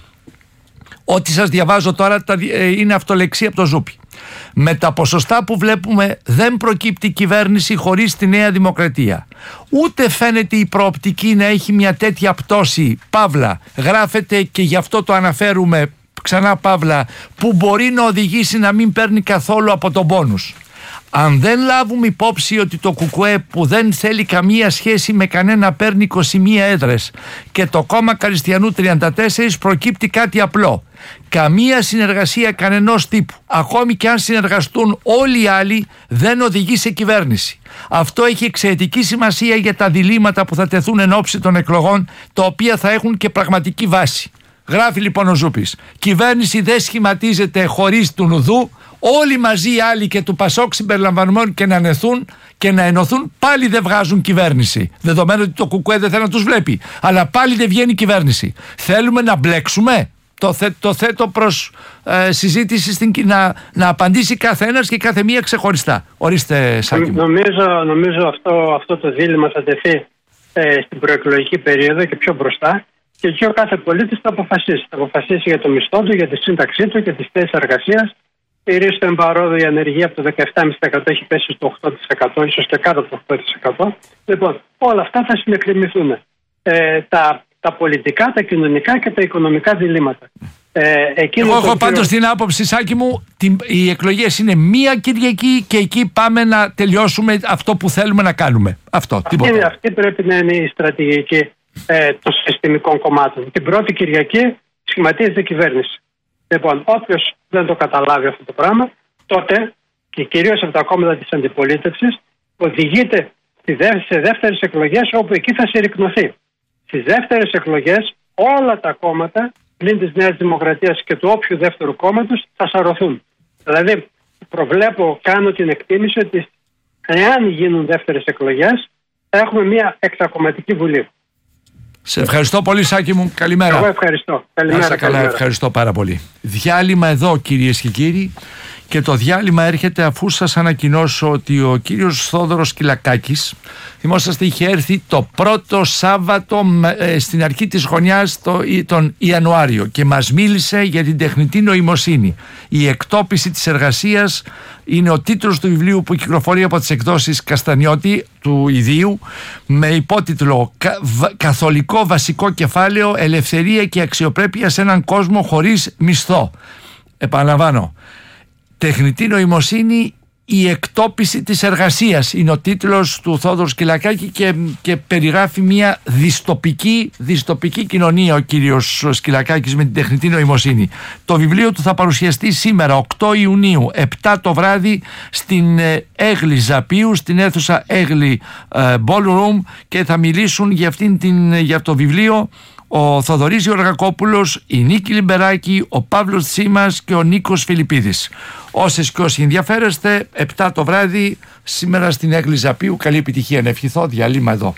Ό,τι σας διαβάζω τώρα τα, ε, είναι αυτολεξία από το Ζούπη. Με τα ποσοστά που βλέπουμε δεν προκύπτει κυβέρνηση χωρίς τη Νέα Δημοκρατία. Ούτε φαίνεται η προοπτική να έχει μια τέτοια πτώση, παύλα, γράφεται και γι' αυτό το αναφέρουμε ξανά παύλα, που μπορεί να οδηγήσει να μην παίρνει καθόλου από τον πόνους. Αν δεν λάβουμε υπόψη ότι το ΚΚΕ, που δεν θέλει καμία σχέση με κανένα, παίρνει είκοσι μία έδρες και το κόμμα Καριστιανού τριάντα τέσσερα, προκύπτει κάτι απλό. Καμία συνεργασία κανενός τύπου, ακόμη και αν συνεργαστούν όλοι οι άλλοι, δεν οδηγεί σε κυβέρνηση. Αυτό έχει εξαιρετική σημασία για τα διλήμματα που θα τεθούν εν ώψη των εκλογών, τα οποία θα έχουν και πραγματική βάση. Γράφει λοιπόν ο Ζούπης, κυβέρνηση δεν σχηματίζεται χωρίς του Νουδού, όλοι μαζί οι άλλοι και του Πασόκ συμπεριλαμβανομένων και να ενωθούν και να ενωθούν, πάλι δεν βγάζουν κυβέρνηση. Δεδομένου ότι το ΚΚΕ δεν θέλει να τους βλέπει. Αλλά πάλι δεν βγαίνει κυβέρνηση. Θέλουμε να μπλέξουμε. Το, θε, το θέτω προς ε, συζήτηση στην, να, να απαντήσει κάθε ένας και κάθε μία ξεχωριστά. Ορίστε, Σάκη. Νομίζω, νομίζω αυτό, αυτό το δίλημμα θα τεθεί ε, στην προεκλογική περίοδο και πιο μπροστά. Και εκεί ο κάθε πολίτης θα αποφασίσει. Θα αποφασίσει για το μισθό του, για τη σύνταξή του, για τις θέσεις εργασίας. Κυρίως στο εμπαρόδο η ανεργία από το δεκαεπτά κόμμα πέντε τοις εκατό έχει πέσει στο οκτώ τοις εκατό, ίσως και κάτω από το οκτώ τοις εκατό. Λοιπόν, όλα αυτά θα συνεκκρεμηθούν. Ε, τα, τα πολιτικά, τα κοινωνικά και τα οικονομικά διλήμματα. Ε, Εγώ έχω οποίο... πάντως την άποψη, Σάκη μου, την, οι εκλογές είναι μία Κυριακή και εκεί πάμε να τελειώσουμε αυτό που θέλουμε να κάνουμε. Αυτό, αυτή, αυτή πρέπει να είναι η στρατηγική ε, των συστημικών κομμάτων. Την πρώτη Κυριακή σχηματίζεται κυβέρνηση. Λοιπόν, όποιος δεν το καταλάβει αυτό το πράγμα, τότε και κυρίως από τα κόμματα της αντιπολίτευσης οδηγείται σε δεύτερες εκλογές, όπου εκεί θα συρρικνωθεί. Στις δεύτερες εκλογές όλα τα κόμματα πλην της Νέας Δημοκρατίας και του όποιου δεύτερου κόμματος θα σαρωθούν. Δηλαδή προβλέπω, κάνω την εκτίμηση ότι εάν γίνουν δεύτερες εκλογές θα έχουμε μια εξακομματική βουλή. Σε ευχαριστώ πολύ, Σάκη μου. Καλημέρα. Εγώ ευχαριστώ. Καλημέρα. Να είστε καλά, ευχαριστώ πάρα πολύ. Διάλειμμα εδώ, κυρίες και κύριοι. Και το διάλειμμα έρχεται αφού σας ανακοινώσω ότι ο κύριος Θόδωρος Κυλακάκης, θυμόσαστε, είχε έρθει το πρώτο Σάββατο ε, στην αρχή της χρονιάς το, τον Ιανουάριο και μας μίλησε για την τεχνητή νοημοσύνη. Η εκτόπιση της εργασίας είναι ο τίτλος του βιβλίου που κυκλοφορεί από τις εκδόσεις Καστανιώτη του Ιδίου, με υπότιτλο «Καθολικό βασικό κεφάλαιο, ελευθερία και αξιοπρέπεια σε έναν κόσμο χωρίς μισθό». Επαναλαμβάνω, τεχνητή νοημοσύνη «Η εκτόπιση της εργασίας» είναι ο τίτλος του Θόδωρου Σκυλακάκη και, και περιγράφει μια δυστοπική, δυστοπική κοινωνία ο κύριος Σκυλακάκης με την τεχνητή νοημοσύνη. Το βιβλίο του θα παρουσιαστεί σήμερα οκτώ Ιουνίου επτά το βράδυ στην Έγλη Ζαπίου, στην αίθουσα Έγλη ε, Ballroom, και θα μιλήσουν για, αυτήν την, για αυτό το βιβλίο ο Θοδωρής Γεωργακόπουλος, η Νίκη Λιμπεράκη, ο Παύλος Τσίμας και ο Νίκος Φιλιππίδης. Όσες και όσοι ενδιαφέρεστε, επτά το βράδυ σήμερα στην Έγλη Ζαπίου. Καλή επιτυχία να ευχηθώ. Διάλειμμα εδώ.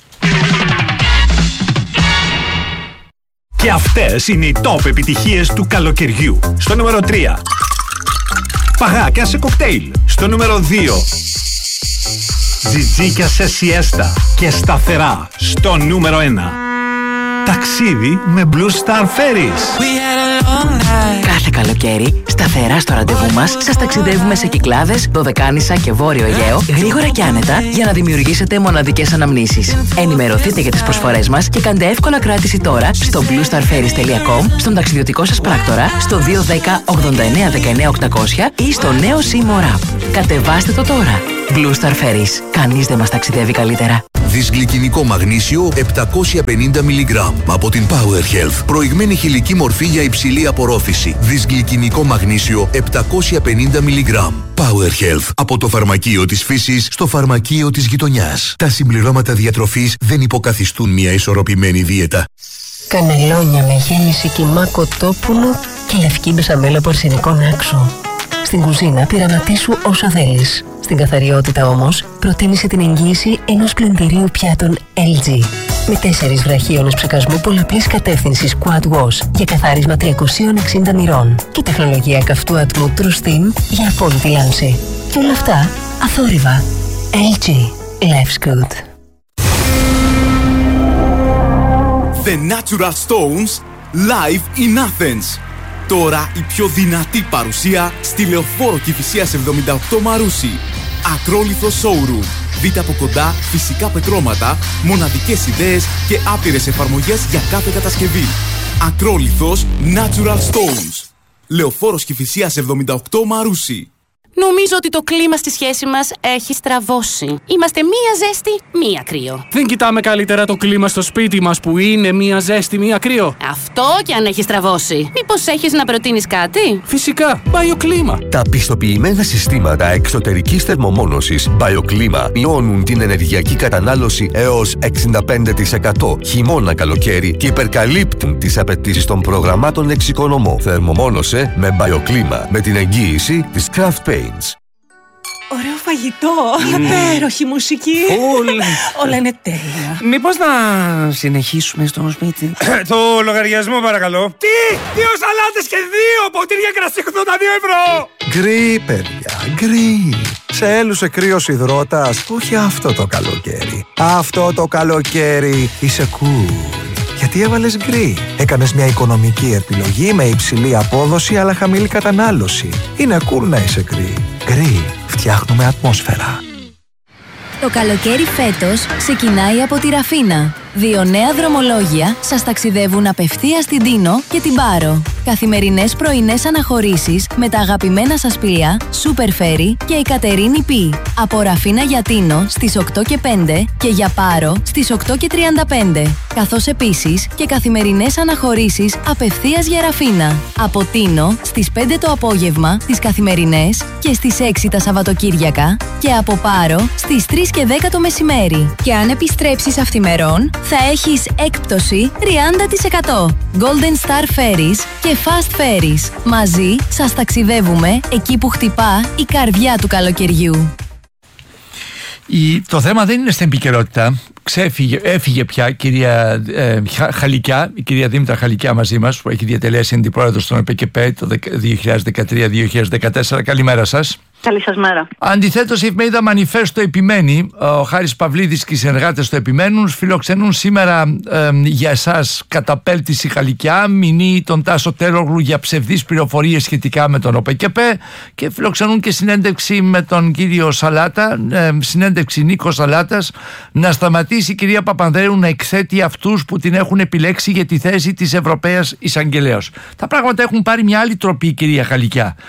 Και αυτές είναι οι top επιτυχίες του καλοκαιριού. Στο νούμερο τρία, παγάκια σε κοκτέιλ. Στο νούμερο δύο, τζιτζίκια σε σιέστα και σταθερά. Στο νούμερο ένα, ταξίδι με Blue Star Ferries. Κάθε καλοκαίρι, σταθερά στο ραντεβού μας, σας ταξιδεύουμε σε Κυκλάδες, Δωδεκάνησα και Βόρειο Αιγαίο, γρήγορα και άνετα, για να δημιουργήσετε μοναδικές αναμνήσεις. Ενημερωθείτε για τις προσφορές μας και κάντε εύκολα κράτηση τώρα στο blue star ferries τελεία com, στον ταξιδιωτικό σας πράκτορα, στο δύο ένα μηδέν ογδόντα εννέα δεκαεννέα οκτακόσια ή στο νέο Seymour App. Κατεβάστε το τώρα. Blue Star Ferries. Κανείς δεν μας ταξιδεύει καλύτερα. Δυσγλυκινικό μαγνήσιο επτακόσια πενήντα μιλιγκράμμ από την Power Health. Προηγμένη χηλική μορφή για υψηλή απορρόφηση. Δυσγλυκινικό μαγνήσιο επτακόσια πενήντα μιλιγκράμμ. Power Health. Από το φαρμακείο της φύσης στο φαρμακείο της γειτονιάς. Τα συμπληρώματα διατροφής δεν υποκαθιστούν μια ισορροπημένη δίαιτα. Κανελόνια με γέμιση κιμά κοτόπουλο και λευκή μπεσαμέλα από αρσενικό άξο. Στην κουζίνα πειραματίσου όσο θέλεις. Στην καθαριότητα όμως, προτίμησε την εγγύηση ενός πλυντηρίου πιάτων ελ τζι. Με τέσσερις βραχίονες ψεκασμού πολλαπλής κατεύθυνσης Quad Wash για καθάρισμα τριακόσια εξήντα μοιρών και τεχνολογία καυτού ατμού True Steam για απόλυτη λάμψη. Και όλα αυτά αθόρυβα. ελ τζι. Life's good. The Natural Stones live in Athens. Τώρα η πιο δυνατή παρουσία στη Λεωφόρο Κηφισίας εβδομήντα οκτώ Μαρούσι. Ακρόλιθο showroom. Δείτε από κοντά φυσικά πετρώματα, μοναδικές ιδέες και άπειρες εφαρμογές για κάθε κατασκευή. Ακρόλιθος Natural Stones. Λεωφόρος Κηφισίας εβδομήντα οκτώ Μαρούσι. Νομίζω ότι το κλίμα στη σχέση μας έχει στραβώσει. Είμαστε μία ζέστη, μία κρύο. Δεν κοιτάμε καλύτερα το κλίμα στο σπίτι μας που είναι μία ζέστη, μία κρύο? Αυτό και αν έχει στραβώσει. Μήπως έχεις να προτείνεις κάτι? Φυσικά, BioClima. Τα πιστοποιημένα συστήματα εξωτερικής θερμομόνωσης BioClima μειώνουν την ενεργειακή κατανάλωση έως εξήντα πέντε τοις εκατό χειμώνα-καλοκαίρι και υπερκαλύπτουν τις απαιτήσεις των προγραμμάτων εξοικονομώ. Θερμομόνωσε με BioClima με την εγγύηση της Craft Paints. Ωραίο φαγητό, υπέροχη μουσική. Όλα είναι τέλεια. Μήπως να συνεχίσουμε στο σπίτι? Το λογαριασμό παρακαλώ. Τι! Δύο σαλάτες και δύο ποτήρια κρασί ογδόντα δύο ευρώ! Γκρι, παιδιά, γκρι. Σε έλουσε κρύος υδρότας? Όχι αυτό το καλοκαίρι. Αυτό το καλοκαίρι είσαι cool. Γιατί έβαλες γκρι? Έκανες μια οικονομική επιλογή με υψηλή απόδοση αλλά χαμηλή κατανάλωση. Είναι cool να είσαι γκρι. Γκρι. Φτιάχνουμε ατμόσφαιρα. Το καλοκαίρι φέτος ξεκινάει από τη Ραφίνα. Δύο νέα δρομολόγια σας ταξιδεύουν απευθείας στην Τίνο και την Πάρο. Καθημερινές πρωινές αναχωρήσεις με τα αγαπημένα σας πλοία Super Ferry και η Κατερίνη Πι. Από Ραφίνα για Τίνο στις οκτώ και πέντε και για Πάρο στις οκτώ και τριάντα πέντε. Καθώς επίσης και καθημερινές αναχωρήσεις απευθείας για Ραφίνα. Από Τίνο στις πέντε το απόγευμα τις καθημερινές και στις έξι τα Σαββατοκύριακα και από Πάρο στις τρεις και δέκα το μεσημέρι. Και αν επιστρέψεις αυθημερών θα έχεις έκπτωση τριάντα τοις εκατό. Golden Star Ferries και Fast Ferries. Μαζί σας ταξιδεύουμε εκεί που χτυπά η καρδιά του καλοκαιριού. Η, το θέμα δεν είναι στην επικαιρότητα. Ξέφυγε, έφυγε πια η κυρία ε, Χαλικιά, η κυρία Δήμητρα Χαλικιά μαζί μας, που έχει διατελέσει αντιπρόεδρο στον ΕΠΚΠ το δύο χιλιάδες δεκατρία δύο χιλιάδες δεκατέσσερα. Καλημέρα σας. Καλή σας μέρα. Αντιθέτως, η εφημερίδα Μανιφέστο επιμένει, ο Χάρης Παυλίδης και οι συνεργάτες του επιμένουν, φιλοξενούν σήμερα ε, για εσάς καταπέλτηση Χαλικιά, μηνύει τον Τάσο Τέλογλου για ψευδείς πληροφορίες σχετικά με τον ΟΠΚΠ και φιλοξενούν και συνέντευξη με τον κύριο Σαλάτα, ε, συνέντευξη Νίκο Σαλάτας, να σταματήσει η κυρία Παπανδρέου να εκθέτει αυτούς που την έχουν επιλέξει για τη θέση της Ευρωπαίας Εισαγγελέως. Τα πράγματα έχουν πάρει μια άλλη τροπή, κυρία Χαλικιά.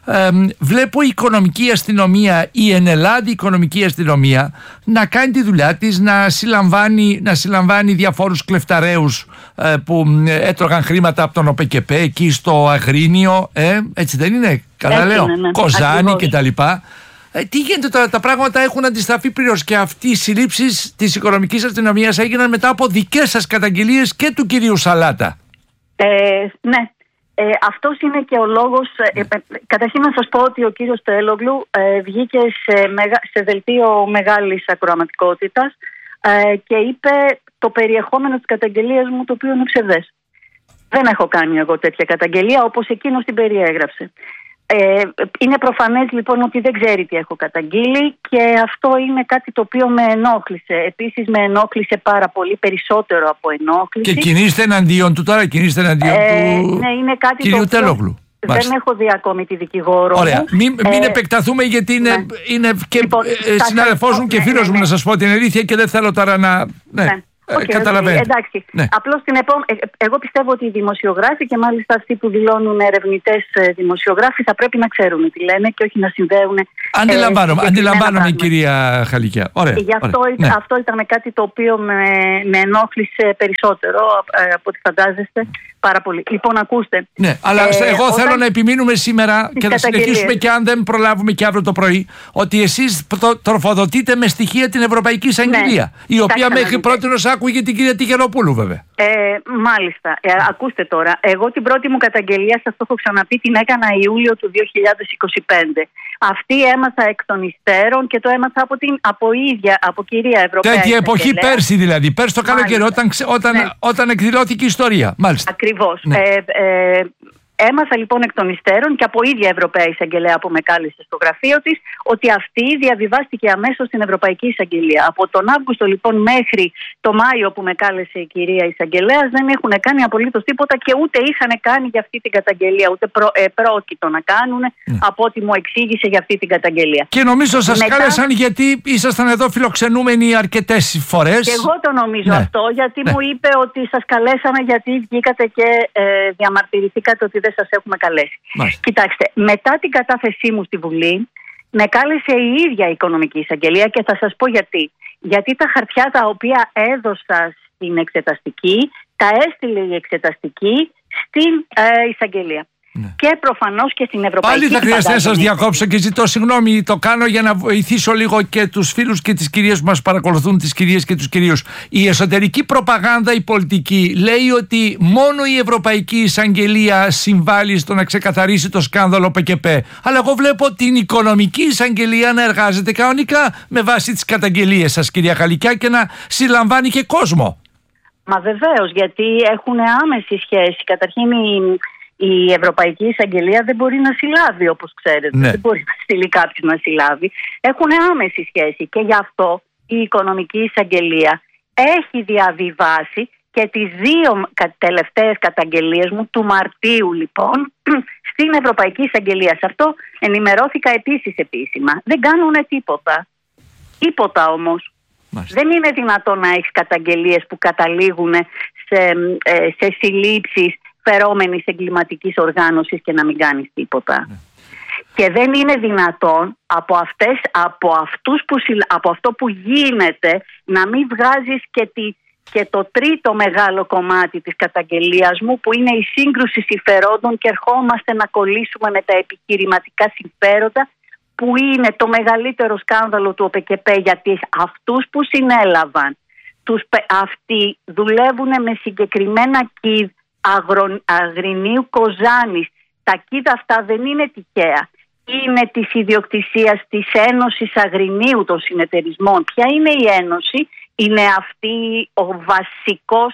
ε, βλέπω η οικονομική αστυνομία, η ενελάδη οικονομική αστυνομία να κάνει τη δουλειά της, να συλλαμβάνει, να συλλαμβάνει διαφόρους κλεφταρέους ε, που έτρωγαν χρήματα από τον ΟΠΕΚΕΠΕ εκεί στο Αγρίνιο, ε, έτσι δεν είναι, καλά έτσι λέω, είναι, ναι. Κοζάνη Ακριβώς. κτλ. Ε, τι γίνεται τώρα, τα πράγματα έχουν αντιστραφεί πλήρως και αυτοί οι συλλήψεις της οικονομικής αστυνομίας έγιναν μετά από δικές σας καταγγελίες και του κυρίου Σαλάτα. Ε, ναι. Ε, αυτός είναι και ο λόγος. Ε, ε, καταρχήν να σας πω ότι ο κύριος Τελόγλου ε, βγήκε σε, μεγα, σε δελτίο μεγάλης ακροαματικότητας ε, και είπε το περιεχόμενο της καταγγελίας μου, το οποίο είναι ψευδές. Δεν έχω κάνει εγώ τέτοια καταγγελία όπως εκείνος την περιέγραψε. Ε, είναι προφανές λοιπόν ότι δεν ξέρει τι έχω καταγγείλει και αυτό είναι κάτι το οποίο με ενόχλησε. Επίσης με ενόχλησε πάρα πολύ, περισσότερο από ενόχληση. Και κινείστε εναντίον του τώρα, κινείστε εναντίον ε, του ναι, είναι κάτι κυρίου το Τελόγλου. Δεν Μάλιστα. έχω δει ακόμη τη δικηγόρο. Ωραία. μου. Μην, μην ε, επεκταθούμε γιατί είναι, ναι. είναι και λοιπόν, ε, συνάδελφός μου και ναι, φίλος ναι, μου ναι. να σας πω την αλήθεια και δεν θέλω τώρα να... Ναι. ναι. Ε, okay, καταλαβαίνετε. Okay, εντάξει. Ναι. Απλώς την επό... ε, εγώ πιστεύω ότι οι δημοσιογράφοι και μάλιστα αυτοί που δηλώνουν ερευνητές δημοσιογράφοι θα πρέπει να ξέρουν τι λένε και όχι να συνδέουν. Αντιλαμβάνομαι, ε, αντιλαμβάνομαι κυρία Χαλικιά. Ωραία. Και γι' αυτό, ωραία. Ναι. αυτό ήταν κάτι το οποίο με, με ενόχλησε περισσότερο ε, από ό,τι φαντάζεστε. Πάρα πολύ. Λοιπόν, ακούστε. Ναι, αλλά ε, εγώ όταν... θέλω να επιμείνουμε σήμερα και να συνεχίσουμε και αν δεν προλάβουμε και αύριο το πρωί, ότι εσείς τροφοδοτείτε με στοιχεία την Ευρωπαϊκή Εισαγγελία, ναι, η οποία μέχρι πρότινος άκουγε την κυρία Τιγεροπούλου, βέβαια. Ε, μάλιστα. Ε, ακούστε τώρα. Εγώ την πρώτη μου καταγγελία, σας το έχω ξαναπεί, την έκανα Ιούλιο του δύο χιλιάδες είκοσι πέντε. Αυτή έμαθα εκ των υστέρων και το έμαθα από την από ίδια, από κυρία Ευρωπαϊκή. Τέτοια εποχή πέρσι δηλαδή, πέρσι το καλοκαίρι, όταν, όταν, ναι. όταν εκδηλώθηκε η ιστορία. Μάλιστα. Ακριβώς. Ναι. Ε, ε, έμαθα λοιπόν εκ των υστέρων και από ίδια Ευρωπαία Εισαγγελέα που με κάλεσε στο γραφείο της ότι αυτή διαβιβάστηκε αμέσως στην Ευρωπαϊκή Εισαγγελία. Από τον Αύγουστο λοιπόν μέχρι το Μάιο που με κάλεσε η κυρία Εισαγγελέας δεν έχουν κάνει απολύτως τίποτα και ούτε είχαν κάνει για αυτή την καταγγελία, ούτε προ, ε, πρόκειτο να κάνουν mm. από ό,τι μου εξήγησε για αυτή την καταγγελία. Και νομίζω σας Μετά... κάλεσαν γιατί ήσασταν εδώ φιλοξενούμενοι αρκετές φορές. Και εγώ το νομίζω ναι. αυτό, γιατί ναι. μου είπε ότι σας καλέσαμε γιατί βγήκατε και ε, διαμαρτυρηθήκατε ότι δεν σας έχουμε καλέσει. Μάλιστα. Κοιτάξτε, μετά την κατάθεσή μου στη Βουλή, με κάλεσε η ίδια η Οικονομική Εισαγγελία και θα σας πω γιατί. Γιατί τα χαρτιά τα οποία έδωσα στην εξεταστική, τα έστειλε η εξεταστική στην ε, Εισαγγελία. Ναι. Και προφανώς και στην Ευρωπαϊκή. Πάλι θα χρειαστεί να σας διακόψω και ζητώ συγγνώμη. Το κάνω για να βοηθήσω λίγο και τους φίλους και τις κυρίες που μας παρακολουθούν, τις κυρίες και τους κυρίους. Η εσωτερική προπαγάνδα, η πολιτική, λέει ότι μόνο η Ευρωπαϊκή Εισαγγελία συμβάλλει στο να ξεκαθαρίσει το σκάνδαλο ΠΚΠ. Αλλά εγώ βλέπω την Οικονομική Εισαγγελία να εργάζεται κανονικά με βάση τις καταγγελίες σας, κυρία Χαλικιά, και να συλλαμβάνει και κόσμο. Μα βεβαίως, γιατί έχουν άμεση σχέση. Καταρχήν η. Η Ευρωπαϊκή Εισαγγελία δεν μπορεί να συλλάβει, όπως ξέρετε. Ναι. Δεν μπορεί να στείλει κάποιος να συλλάβει. Έχουν άμεση σχέση και γι' αυτό η Οικονομική Εισαγγελία έχει διαβιβάσει και τις δύο τελευταίες καταγγελίες μου του Μαρτίου λοιπόν στην Ευρωπαϊκή Εισαγγελία. Σε αυτό ενημερώθηκα επίσης επίσημα. Δεν κάνουν τίποτα. Τίποτα όμως. Μάλιστα. Δεν είναι δυνατόν να έχεις καταγγελίες που καταλήγουν σε, σε συλλήψεις φερόμενης εγκληματικής οργάνωσης και να μην κάνεις τίποτα. Ναι. Και δεν είναι δυνατόν από, αυτές, από, αυτούς που, από αυτό που γίνεται να μην βγάζεις και, τη, και το τρίτο μεγάλο κομμάτι της καταγγελίας μου, που είναι η σύγκρουση συμφερόντων και ερχόμαστε να κολλήσουμε με τα επιχειρηματικά συμφέροντα, που είναι το μεγαλύτερο σκάνδαλο του ΟΠΕΚΕΠΕ, γιατί αυτούς που συνέλαβαν, τους, αυτοί δουλεύουν με συγκεκριμένα κίδ Αγρο, Αγρινίου Κοζάνης. Τα κίδα αυτά δεν είναι τυχαία. Είναι της ιδιοκτησίας της Ένωσης Αγρινίου των συνεταιρισμών. Ποια είναι η Ένωση? Είναι αυτή ο βασικός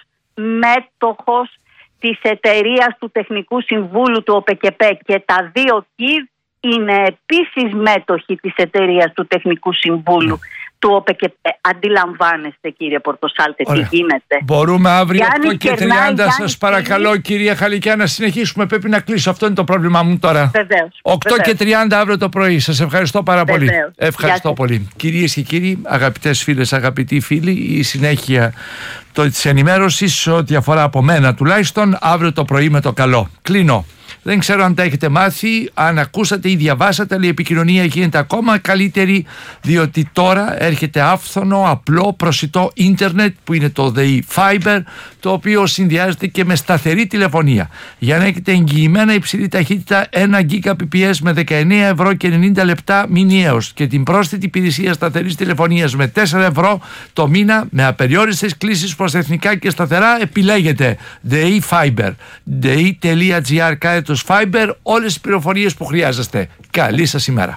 μέτοχος της εταιρείας του Τεχνικού Συμβούλου του ΟΠΕΚΕΠΕ και τα δύο κίδ είναι επίσης μέτοχοι της εταιρείας του Τεχνικού Συμβούλου του ΟΠΕΚΕΠΕ. Αντιλαμβάνεστε, κύριε Πορτοσάλτε, τι γίνεται? Μπορούμε αύριο οκτώ και τριάντα, Γιάννη, σας παρακαλώ, Γιάννη, κυρία Χαλικιά, να συνεχίσουμε. Πρέπει να κλείσω. Αυτό είναι το πρόβλημά μου τώρα. Βεβαίως. οκτώ και τριάντα αύριο το πρωί. Σας ευχαριστώ πάρα Βεβαίως. πολύ. Ευχαριστώ πολύ. Κυρίες και κύριοι, αγαπητές φίλες, αγαπητοί φίλοι, η συνέχεια της ενημέρωσης, ό,τι αφορά από μένα τουλάχιστον, αύριο το πρωί με το καλό. Κλείνω. Δεν ξέρω αν τα έχετε μάθει, αν ακούσατε ή διαβάσατε, αλλά η επικοινωνία γίνεται ακόμα καλύτερη, διότι τώρα έρχεται άφθονο, απλό, προσιτό ίντερνετ που είναι το ΔΕΗ Fiber, το οποίο συνδυάζεται και με σταθερή τηλεφωνία. Για να έχετε εγγυημένα υψηλή ταχύτητα ένα Gbps με δεκαεννέα ευρώ και ενενήντα λεπτά μηνιαίως και την πρόσθετη υπηρεσία σταθερής τηλεφωνίας με τέσσερα ευρώ το μήνα με απεριόριστες κλήσεις προς εθνικά και σταθερά, επιλέγετε ΔΕΗ Fiber. ΔΕΗ.gr κάθετος Fiber, όλες τις πληροφορίες που χρειάζεστε. Καλή σας ημέρα.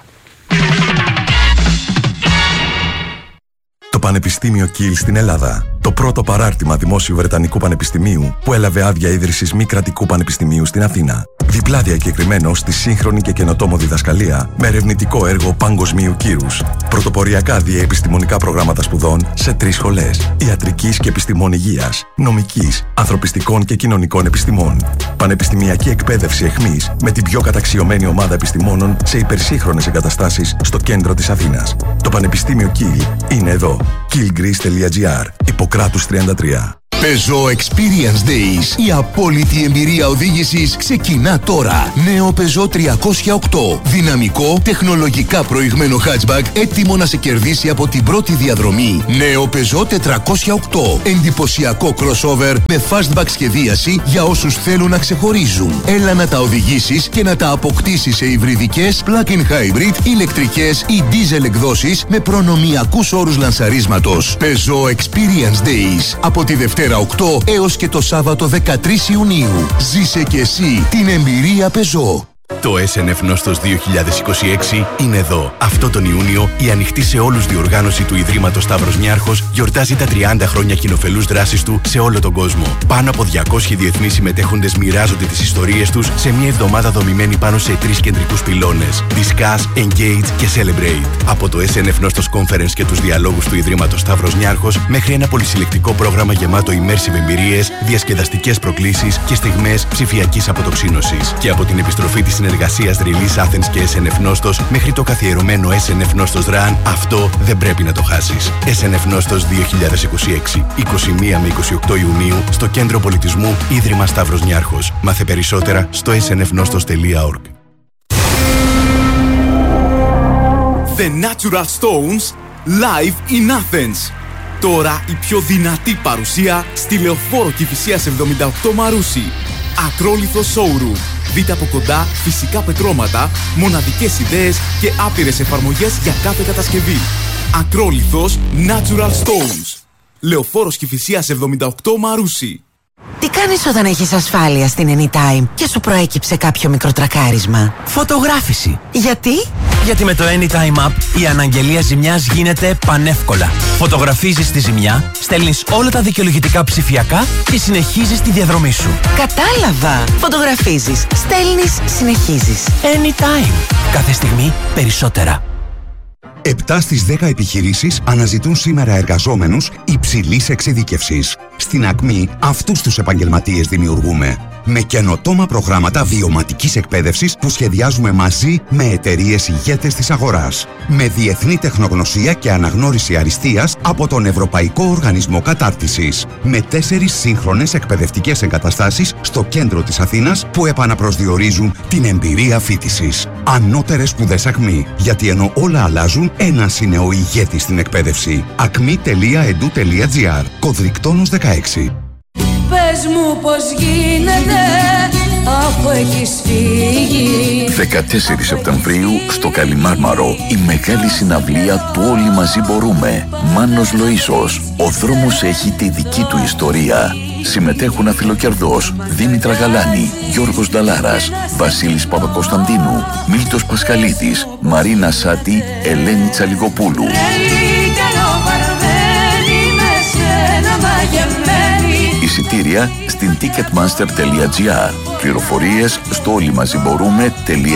Το Πανεπιστήμιο Κιλ στην Ελλάδα. Το πρώτο παράρτημα δημόσιου Βρετανικού Πανεπιστημίου που έλαβε άδεια ίδρυσης μη κρατικού πανεπιστημίου στην Αθήνα. Διπλά διακεκριμένο στη σύγχρονη και καινοτόμο διδασκαλία με ερευνητικό έργο παγκοσμίου κύρους. Πρωτοποριακά διαεπιστημονικά προγράμματα σπουδών σε τρεις σχολές: ιατρικής και επιστημών υγείας, νομικής, ανθρωπιστικών και κοινωνικών επιστημών. Πανεπιστημιακή εκπαίδευση εχμής με την πιο καταξιωμένη ομάδα επιστημόνων σε υπερσύγχρονες εγκαταστάσεις στο κέντρο της Αθήνας. Το Πανεπιστήμιο Κιλ είναι εδώ. killgreece.gr, Ιπποκράτους τριάντα τρία. Peugeot Experience Days. Η απόλυτη εμπειρία οδήγησης ξεκινά τώρα. Νέο Peugeot τριακόσια οκτώ. Δυναμικό, τεχνολογικά προηγμένο hatchback, έτοιμο να σε κερδίσει από την πρώτη διαδρομή. Νέο Peugeot τετρακόσια οκτώ. Εντυπωσιακό crossover με fastback σχεδίαση για όσους θέλουν να ξεχωρίζουν. Έλα να τα οδηγήσεις και να τα αποκτήσεις σε υβριδικές, plug-in hybrid, ηλεκτρικές ή diesel εκδόσεις με προνομιακούς όρους λανσαρίσματος. Peugeot Experience Days. Από τη Δευτέρα οκτώ έως και το Σάββατο δεκατρείς Ιουνίου. Ζήσε και εσύ την εμπειρία Peugeot. Το ες εν εφ Νόστος δύο χιλιάδες είκοσι έξι είναι εδώ. Αυτό τον Ιούνιο η ανοιχτή σε όλους διοργάνωση του Ιδρύματος Σταύρος Νιάρχος γιορτάζει τα τριάντα χρόνια κοινοφελούς δράσης του σε όλο τον κόσμο. Πάνω από διακόσιοι διεθνείς συμμετέχοντες μοιράζονται τις ιστορίες τους σε μια εβδομάδα δομημένη πάνω σε τρεις κεντρικούς πυλώνες: Discuss, Engage και Celebrate. Από το ες εν εφ Νόστος Conference και τους διαλόγους του Ιδρύματος Σταύρος Νιάρχος μέχρι ένα πολυσυλλεκτικό πρόγραμμα γεμάτο immersive εμπειρίες, διασκεδαστικές προκλήσεις και στιγμές ψηφιακής αποτοξίνωσης. Και από την επιστροφή της συνεργασίας Release Athens και ες εν εφ Νόστος μέχρι το καθιερωμένο ες εν εφ Νόστος Run, αυτό δεν πρέπει να το χάσεις. ες εν εφ Νόστος δύο χιλιάδες είκοσι έξι, είκοσι μία με είκοσι οκτώ Ιουνίου στο Κέντρο Πολιτισμού Ίδρυμα Σταύρος Νιάρχος. Μάθε περισσότερα στο ες εν εφ νόστος τελεία org. The Natural Stones live in Athens. Τώρα η πιο δυνατή παρουσία στη Λεωφόρο Κηφισίας εβδομήντα οκτώ Μαρούσι. Ακρόλιθο showroom. Δείτε από κοντά φυσικά πετρώματα, μοναδικές ιδέες και άπειρες εφαρμογές για κάθε κατασκευή. Ακρόλιθος Natural Stones. Λεωφόρος Κηφισίας εβδομήντα οκτώ Μαρούσι. Τι κάνεις όταν έχεις ασφάλεια στην Anytime και σου προέκυψε κάποιο μικρό τρακάρισμα? Φωτογράφηση. Γιατί? Γιατί με το Anytime App η αναγγελία ζημιάς γίνεται πανεύκολα. Φωτογραφίζεις τη ζημιά, στέλνεις όλα τα δικαιολογητικά ψηφιακά και συνεχίζεις τη διαδρομή σου. Κατάλαβα! Φωτογραφίζεις, στέλνεις, συνεχίζεις. Anytime. Κάθε στιγμή περισσότερα. επτά στις δέκα επιχειρήσεις αναζητούν σήμερα εργαζόμενους υψηλής εξειδίκευσης. Στην Ακμή αυτούς τους επαγγελματίες δημιουργούμε. Με καινοτόμα προγράμματα βιωματικής εκπαίδευσης που σχεδιάζουμε μαζί με εταιρείες ηγέτες της αγοράς. Με διεθνή τεχνογνωσία και αναγνώριση αριστείας από τον Ευρωπαϊκό Οργανισμό Κατάρτισης. Με τέσσερις σύγχρονες εκπαιδευτικές εγκαταστάσεις στο κέντρο της Αθήνας που επαναπροσδιορίζουν την εμπειρία φοιτησης. Ανώτερες σπουδές Ακμή. Γιατί ενώ όλα αλλάζουν, ένας είναι ο ηγέτης στην εκπαίδευση. ακμή τελεία ι ντι ου τελεία τζι άρ. Κωδρικτόνος δεκαέξι. Πες μου πως γίνεται αφού έχεις φύγει. δεκατέσσερις Σεπτεμβρίου στο Καλιμάρμαρο η μεγάλη συναυλία του Όλοι Μαζί Μπορούμε. Μάνος Λοΐσος. Ο δρόμος έχει τη δική του ιστορία. Συμμετέχουν Αφιλοκερδός, Δήμητρα Γαλάνη, Γιώργος Νταλάρας, Βασίλης Παπακοσταντίνου, Μίλτος Πασχαλίδης, Μαρίνα Σάτη, Ελένη Τσαλιγοπούλου. Εισιτήρια στην ticketmaster τελεία τζι άρ. Πληροφορίες στο όλοιμαζιμπορούμε τελεία